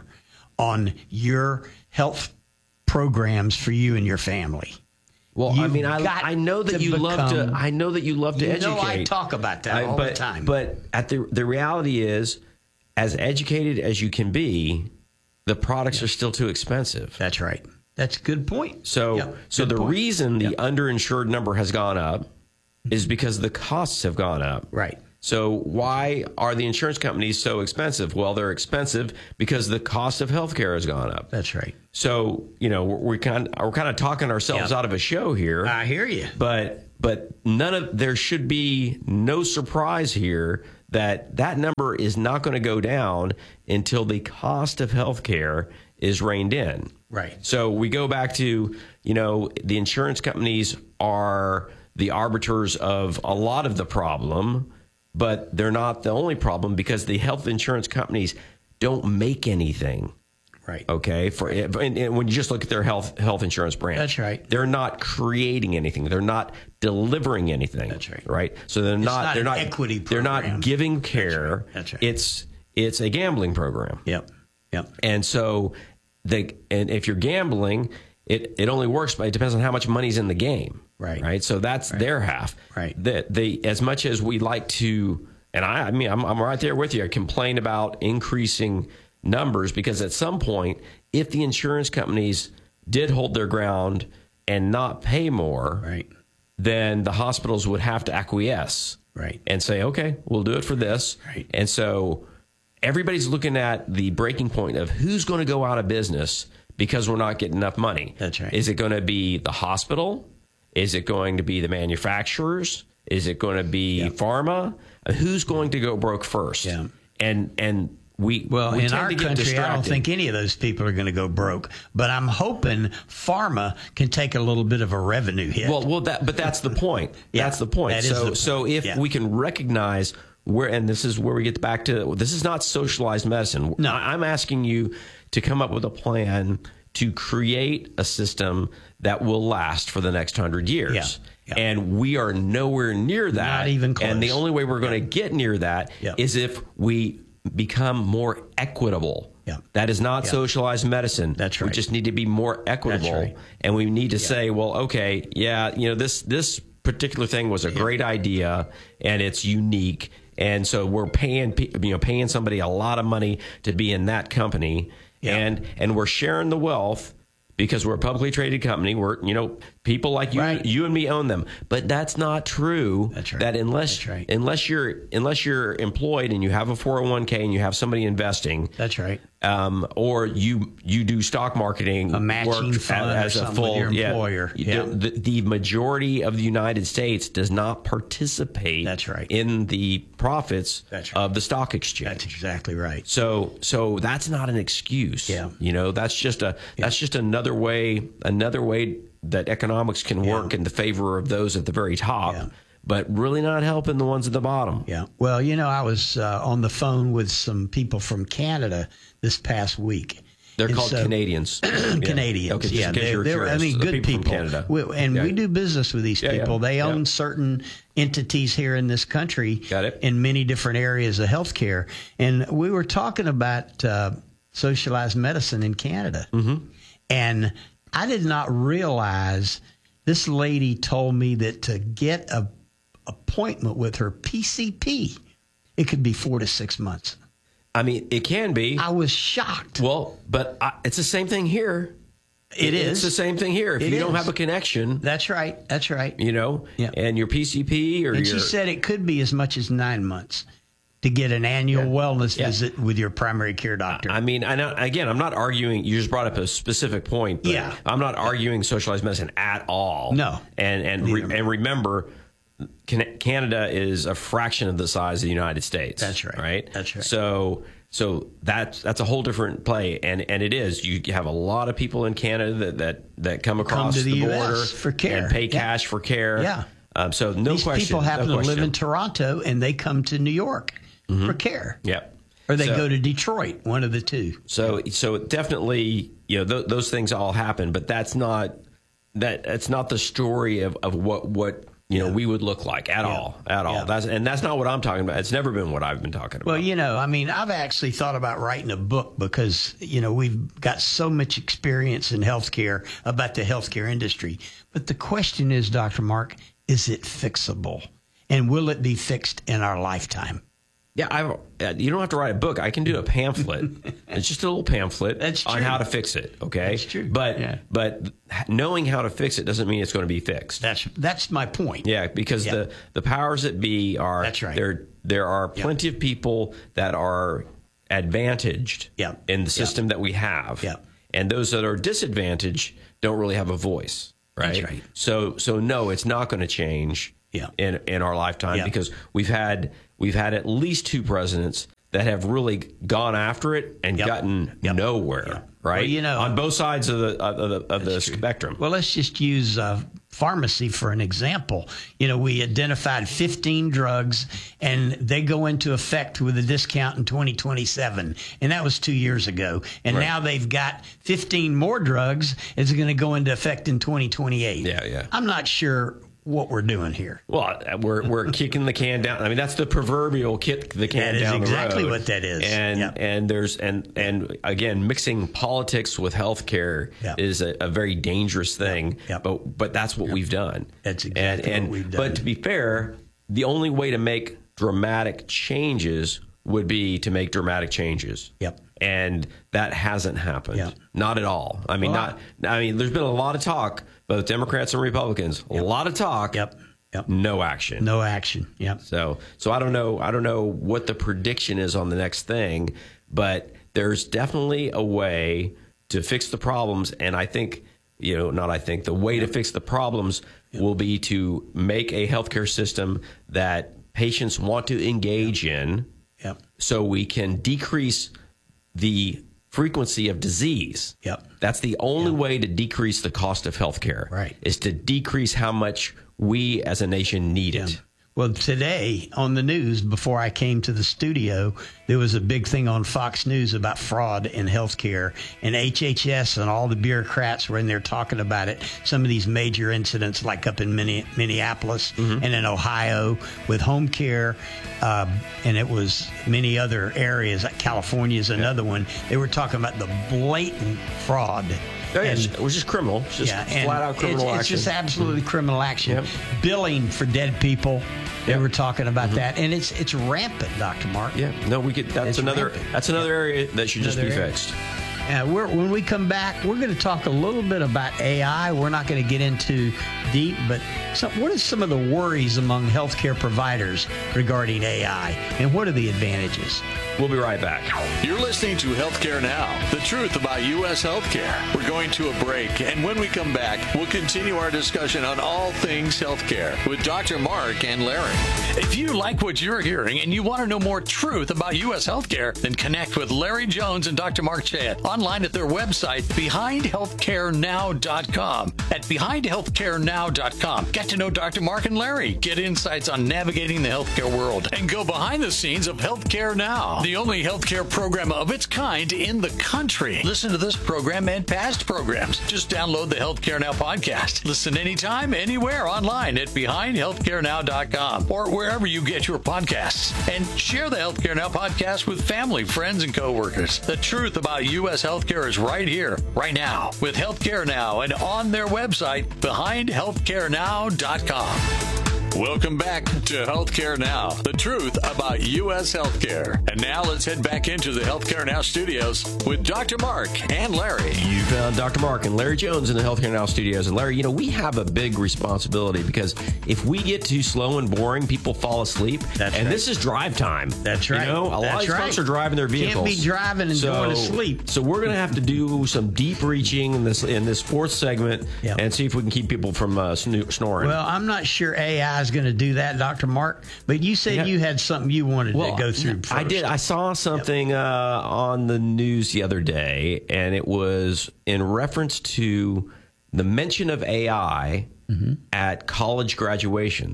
on your health programs for you and your family. Well, I You've mean, I, got I know that to you love to. become- I know that you love to You educate. know I talk about that I- all but, the time. But at the the reality is, as educated as you can be, the products are still too expensive. That's right. That's a good point. So, Yep, so good the point. reason the Yep. underinsured number has gone up is because the costs have gone up. Right. So why are the insurance companies so expensive? Well, they're expensive because the cost of healthcare has gone up. That's right. So, you know, we're, we're kind of, we're kind of talking ourselves Yep. out of a show here. I hear you. But but none of there should be no surprise here that that number is not going to go down until the cost of healthcare is reined in. Right. So we go back to, you know, the insurance companies are the arbiters of a lot of the problem, but they're not the only problem because the health insurance companies don't make anything. Right. Okay. For and, and when you just look at their health health insurance brand, That's right. They're not creating anything. They're not delivering anything. That's right. Right. So they're It's not. not they're an not equity They're not program. giving care. That's right. That's right. It's it's a gambling program. Yep. Yep. And so they and if you're gambling, it it only works. But it depends on how much money's in the game. Right. Right. So that's their half. Right. That they as much as we like to, and I I mean I'm I'm right there with you. I complain about increasing numbers because at some point, if the insurance companies did hold their ground and not pay more, Right. then the hospitals would have to acquiesce, Right. and say, okay, we'll do it for this. Right. And so everybody's looking at the breaking point of who's going to go out of business because we're not getting enough money. That's right. Is it going to be the hospital? Is it going to be the manufacturers? Is it going to be Yeah. pharma? Who's going to go broke first? Yeah. And and we Well, we in tend our to get country, I don't distracted. think any of those people are going to go broke. But I'm hoping pharma can take a little bit of a revenue hit. Well, well, that but that's the point. Yeah, That's the point. that is so, the point. so if Yeah. we can recognize where, and this is where we get back to, this is not socialized medicine. No. I- I'm asking you to come up with a plan to create a system that will last for the next hundred years. Yeah, yeah. And we are nowhere near that. Not even close. And the only way we're going to get near that Yeah. is if we become more equitable. Yeah. That is not Yeah. socialized medicine. That's We right. just need to be more equitable. right. And we need to say, well, okay, yeah, you know, this this particular thing was a great idea and it's unique. And so we're paying, pe- you know, paying somebody a lot of money to be in that company. Yeah. And and we're sharing the wealth because we're a publicly traded company. We're, you know, people like you, Right. you and me own them. But that's not true. That's right. That unless That's right. unless you're unless you're employed and you have a four oh one k and you have somebody investing, That's right. um, or you you do stock marketing, A matching work fund or as a something full with your yeah, employer. you Yeah. do- The, the majority of the United States does not participate. That's right. In the profits That's right. of the stock exchange. That's exactly right. So so that's not an excuse. Yeah. You know, that's just a that's just another way another way that economics can Yeah. work in the favor of those at the very top, Yeah. but really not helping the ones at the bottom. Yeah. Well, you know, I was uh, on the phone with some people from Canada this past week. They're And called so- Canadians. Canadians. Okay, just yeah, in case they're, you were they're- I curious. mean, The good people from people. Canada. We, and Yeah. we do business with these Yeah, yeah. people. They Yeah. own certain entities here in this country Got it. in many different areas of healthcare. And we were talking about uh, socialized medicine in Canada. Mm-hmm. And I did not realize this lady told me that to get a appointment with her P C P, it could be four to six months. I mean, it can be. I was shocked. Well, but I, it's the same thing here. It It's is. the same thing here. If It you don't is. have a connection, That's right. That's right. you know, Yeah. and your P C P or And your she said it could be as much as nine months to get an annual wellness Yeah. visit with your primary care doctor. I mean, I know, again, I'm not arguing. You just brought up a specific point. But Yeah. I'm not arguing socialized medicine at all. No. And and re, Neither. and remember, Can- Canada is a fraction of the size of the United States. That's right. Right. That's right. So so that's that's a whole different play, and and it is. You have a lot of people in Canada that that, that come across to the the U S border for care. and pay Yeah. cash for care. Yeah. Um, so no These question. people happen no to live question. in Toronto and they come to New York Mm-hmm. for care. Yep. Or they So- go to Detroit, one of the two. So, so definitely, you know, th- those things all happen, but that's not that. That's not the story of, of what what you know we would look like at Yeah. all, at all. Yeah. That's and that's not what I'm talking about. It's never been what I've been talking about. Well, you know, I mean, I've actually thought about writing a book because, you know, we've got so much experience in healthcare about the healthcare industry. But the question is, Doctor Mark, is it fixable? And will it be fixed in our lifetime? Yeah, I, uh, you don't have to write a book. I can do a pamphlet. It's just a little pamphlet That's on true. how to fix it. Okay, That's true. But Yeah. but knowing how to fix it doesn't mean it's going to be fixed. That's that's my point. Yeah, because Yeah. the the powers that be are That's right. there. There are plenty of people that are advantaged Yeah. in the system that we have, Yeah. and those that are disadvantaged don't really have a voice. Right. That's right. So so no, it's not going to change. Yeah. In in our lifetime Yeah. because we've had we've had at least two presidents that have really gone after it and Yep. gotten Yep. nowhere. Yep. Right. Well, you know, on both sides of the of the, of the spectrum. Well, let's just use uh, pharmacy for an example. You know, we identified fifteen drugs, and they go into effect with a discount in twenty twenty-seven, and that was two years ago. And Right. now they've got fifteen more drugs. It's going to go into effect in twenty twenty-eight. Yeah, yeah. I'm not sure what we're doing here. Well, we're we're kicking the can down. I mean, that's the proverbial kick the can That is down exactly the road. what that is. And Yep. and there's and and again, mixing politics with healthcare Yep. is a, a very dangerous thing. Yep. But but that's what we've done. That's exactly and, and, what we've done. But to be fair, the only way to make dramatic changes would be to make dramatic changes. Yep. And that hasn't happened. Yep. Not at all. I mean, Well, not. I mean, there's been a lot of talk, both Democrats and Republicans. A lot of talk. Yep. Yep. No action. No action. Yep. So, so I don't know. I don't know what the prediction is on the next thing, but there's definitely a way to fix the problems. And I think, you know, not I think the way to fix the problems will be to make a healthcare system that patients want to engage in, Yep. so we can decrease the frequency of disease. Yep. That's the only way to decrease the cost of healthcare. Right. Is to decrease how much we as a nation need it. Well, today on the news, before I came to the studio, there was a big thing on Fox News about fraud in healthcare, and H H S and all the bureaucrats were in there talking about it. Some of these major incidents, like up in Minne- Minneapolis Mm-hmm. and in Ohio with home care, uh, and it was many other areas. Like California is another one. They were talking about the blatant fraud. Oh, yeah, And- it was just criminal. It's just yeah, and flat out criminal it's, action. It's just absolutely criminal action. Yep. Billing for dead people. They Yep. were talking about that, and it's it's rampant, Doctor Mark. Yeah, no, we could. That's It's another. rampant. That's another area that should just be Another area. fixed. Uh, we're, when we come back, we're going to talk a little bit about A I. We're not going to get into deep, but some, what are some of the worries among healthcare providers regarding A I, and what are the advantages? We'll be right back. You're listening to Healthcare Now, the truth about U S healthcare. We're going to a break, and when we come back, we'll continue our discussion on all things healthcare with Doctor Mark and Larry. If you like what you're hearing and you want to know more truth about U S healthcare, then connect with Larry Jones and Doctor Mark Chayet online at their website, behind healthcare now dot com. At behind healthcare now dot com, get to know Doctor Mark and Larry, get insights on navigating the healthcare world, and go behind the scenes of Healthcare Now, the only healthcare program of its kind in the country. Listen to this program and past programs. Just download the Healthcare Now podcast. Listen anytime, anywhere online at behind healthcare now dot com or wherever you get your podcasts. And share the Healthcare Now podcast with family, friends, and coworkers. The truth about U S healthcare is right here, right now, with Healthcare Now and on their website, behind healthcare now dot com. Welcome back to Healthcare Now, the truth about U S healthcare. And now let's head back into the Healthcare Now studios with Doctor Mark and Larry. You found Doctor Mark and Larry Jones in the Healthcare Now studios. And Larry, you know, we have a big responsibility because if we get too slow and boring, people fall asleep. That's and right. this is drive time. That's right. You know, a lot That's of these right. folks are driving their vehicles. Can't be driving and going to sleep. So we're going to have to do some deep reaching in this in this fourth segment Yep. and see if we can keep people from uh, snoo- snoring. Well, I'm not sure A I is going to do that, Doctor Mark, but you said Yeah. you had something you wanted to go through first. I did. I saw something uh, on the news the other day, and it was in reference to the mention of A I Mm-hmm. at college graduations.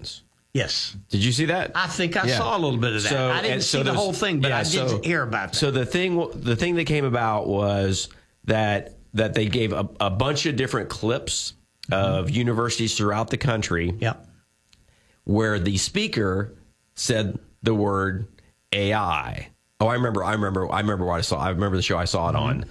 Yes. Did you see that? I think I Yeah. saw a little bit of that. So- I didn't and see so the those- whole thing, but yeah, I did so- hear about that. So the thing, the thing that came about was that that they gave a, a bunch of different clips of universities throughout the country. Yep. Where the speaker said the word A I. Oh, I remember. I remember. I remember what I saw. I remember the show I saw it on.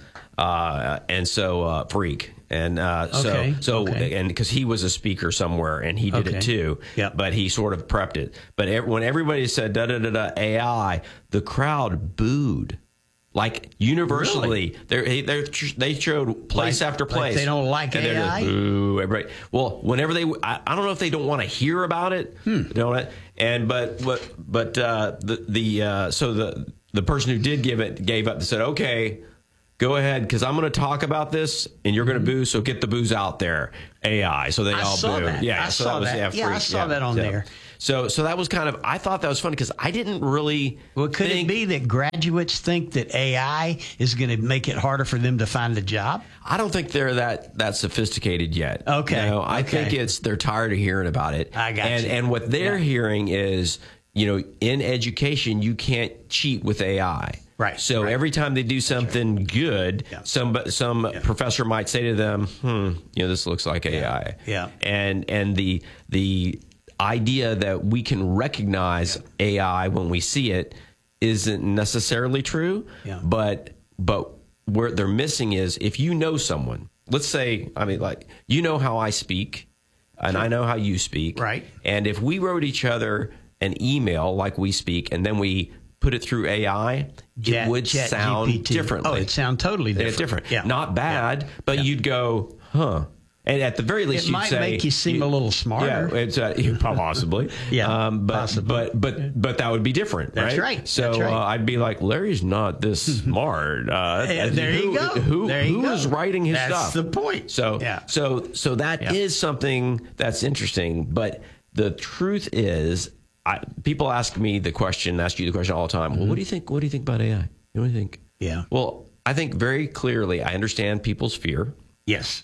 Uh, and so uh, Freak. And uh, so, Okay, so, okay. and because he was a speaker somewhere and he did Okay. it too, Yep. but he sort of prepped it. But ev- when everybody said da da da da A I, the crowd booed. Like universally, they they they showed place Like- after like place. they don't like and they're just, A I? boo, everybody. Well, whenever they, I, I don't know if they don't want to hear about it, Hmm. you know, and but but but uh, the the uh, so the the person who did give it gave up and said, okay, go ahead, because I'm going to talk about this, and you're going to boo. So get the booze out there, A I. So they I all saw booed. that. Yeah, I so saw that was that. yeah, Yeah, I freak. saw that on so, there. So so that was kind of. I thought that was funny because I didn't really. Well, could think, it be that graduates think that A I is going to make it harder for them to find a job? I don't think they're that that sophisticated yet. Okay, No, I okay. think it's they're tired of hearing about it. I got and you. and what they're Yeah. hearing is, you know, in education you can't cheat with A I. Right, So right. every time they do something good, Yeah. some some professor might say to them, "Hmm, you know, this looks like A I." Yeah. And and the the idea that we can recognize A I when we see it isn't necessarily true. Yeah. But but where they're missing is if you know someone, let's say, I mean, like, you know how I speak and I know how you speak. Right. And if we wrote each other an email like we speak and then we put it through A I, Chat- it would Chat sound G P T. differently. Oh, it sound totally different. It's different. Yeah. Not bad, Yeah. but Yeah. you'd go, huh. And at the very least, It you'd might say, make you seem a little smarter. Yeah, it's uh, possibly. Yeah, um, but, possibly. but but but that would be different. That's right. right, So that's right. Uh, I'd be like, Larry's not this smart. Uh, Yeah, there who, you go. Who There you who go. is writing his That's stuff? the point. So Yeah. so so that is Yeah. something that's interesting. But the truth is, I, people ask me the question, ask you the question all the time. Well, what do you think? What do you think about A I? What do you think? Yeah. Well, I think very clearly, I understand people's fear. Yes.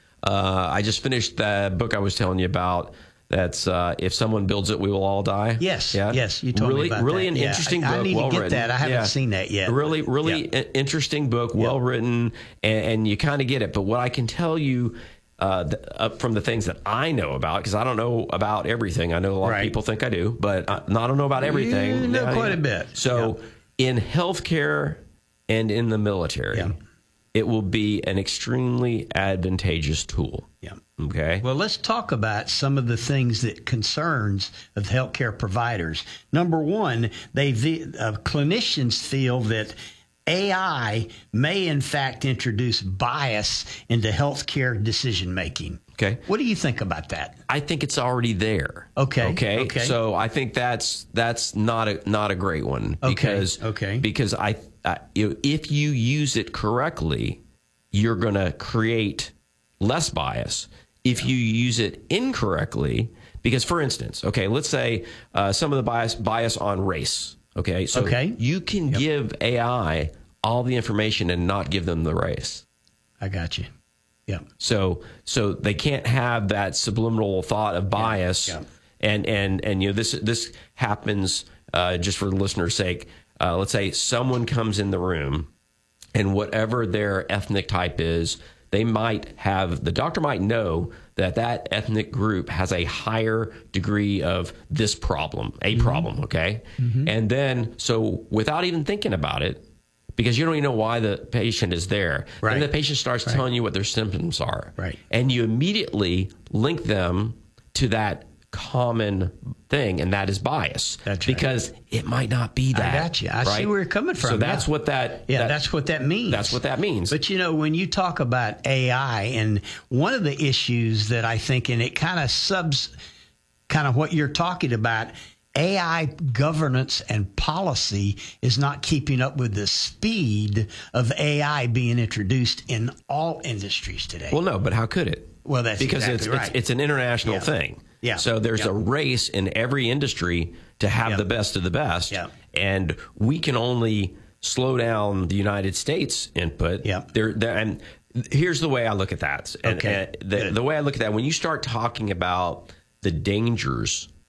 Uh, I just finished the book I was telling you about. That's uh, If Someone Builds It, We Will All Die. Yes, Yeah. yes, you told me really, about really that. an Yeah, interesting I- I book. need to well get written. that. I haven't seen that yet. Really, really Yeah. i- interesting book, well written, and, and you kind of get it. But what I can tell you uh, th- uh, from the things that I know about, because I don't know about everything. I know a lot Right. of people think I do, but I, I don't know about everything. You know Yeah, quite yeah. a bit. So in healthcare and in the military, Yeah. it will be an extremely advantageous tool. Yeah. Okay. Well, let's talk about some of the things that concerns of healthcare providers. Number one, they uh, clinicians feel that A I may in fact introduce bias into healthcare decision making. Okay. What do you think about that? I think it's already there. Okay, Okay. okay. So I think that's that's not a not a great one Okay, because okay. because I, I you know, if you use it correctly, you're going to create less bias. If you use it incorrectly, because for instance, okay, let's say uh, some of the bias bias on race. Okay. So Okay. you can give A I all the information and not give them the race. I got you. Yeah. So so they can't have that subliminal thought of bias, Yeah, yeah. and and and you know this this happens uh, just for the listener's sake. Uh, let's say someone comes in the room, and whatever their ethnic type is, they might have the doctor might know that that ethnic group has a higher degree of this problem, a Mm-hmm. problem. Okay, and then so without even thinking about it. Because you don't even know why the patient is there. Right. And the patient starts Right. telling you what their symptoms are. Right. And you immediately link them to that common thing, and that is bias. That's right. Because it might not be that. I got you. I see right? where you're coming from. So that's yeah. what that. Yeah, that- that's what that means. That's what that means. But you know, when you talk about A I, and one of the issues that I think, and it kind of subs, kind of what you're talking about, A I governance and policy is not keeping up with the speed of A I being introduced in all industries today. Well, no, but how could it? Well, that's because exactly it's, right. it's it's an international Yeah. thing. Yeah. So there's Yeah. a race in every industry to have Yeah. the best of the best. Yeah. And we can only slow down the United States input. Yeah. There, there and here's the way I look at that. And, Okay. and the, Good. the way I look at that, when you start talking about the dangers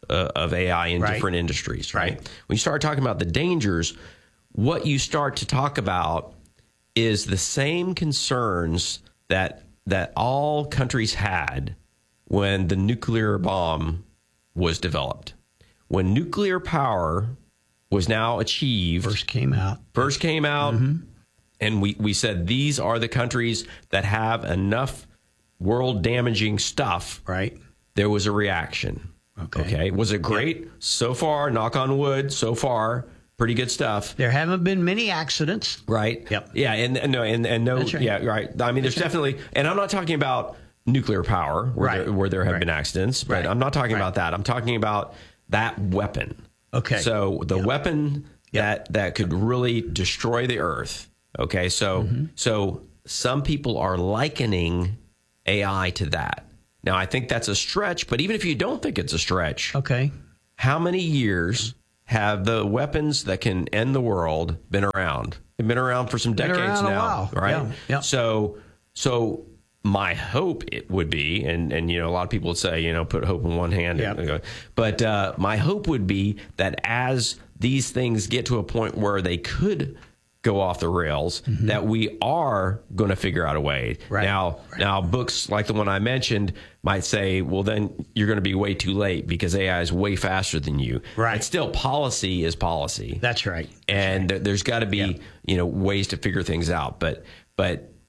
uh, of A I in Right. different industries, right? Right. When you start talking about the dangers, what you start to talk about is the same concerns that that all countries had when the nuclear bomb was developed. When nuclear power was now achieved, First came out. first came out, Mm-hmm. and we, we said these are the countries that have enough world damaging stuff. Right. There was a reaction. Okay. Okay. Was it great? So far, knock on wood, so far, pretty good stuff. There haven't been many accidents. Right. Yep. Yeah. And, and no, and, and no, That's right. yeah, right. I mean, there's definitely, and I'm not talking about nuclear power where, Right. there, where there have Right. been accidents, but Right. I'm not talking Right. about that. I'm talking about that weapon. Okay. So the Yep. weapon Yep. that, that could really destroy the earth. Okay. So, Mm-hmm. so some people are likening A I to that. Now, I think that's a stretch, but even if you don't think it's a stretch, Okay. how many years have the weapons that can end the world been around? They've been around for some Been decades around a now, while. right? Yeah, yeah. So, so my hope it would be, and and you know, a lot of people would say, you know, put hope in one hand, Yeah. and, but uh, my hope would be that as these things get to a point where they could go off the rails, Mm-hmm. that we are going to figure out a way. Right. Now, now books like the one I mentioned might say, well, then you're going to be way too late because A I is way faster than you. Right. But still, policy is policy. That's right. and there- there's got to be, Yeah. you know, ways to figure things out. But, but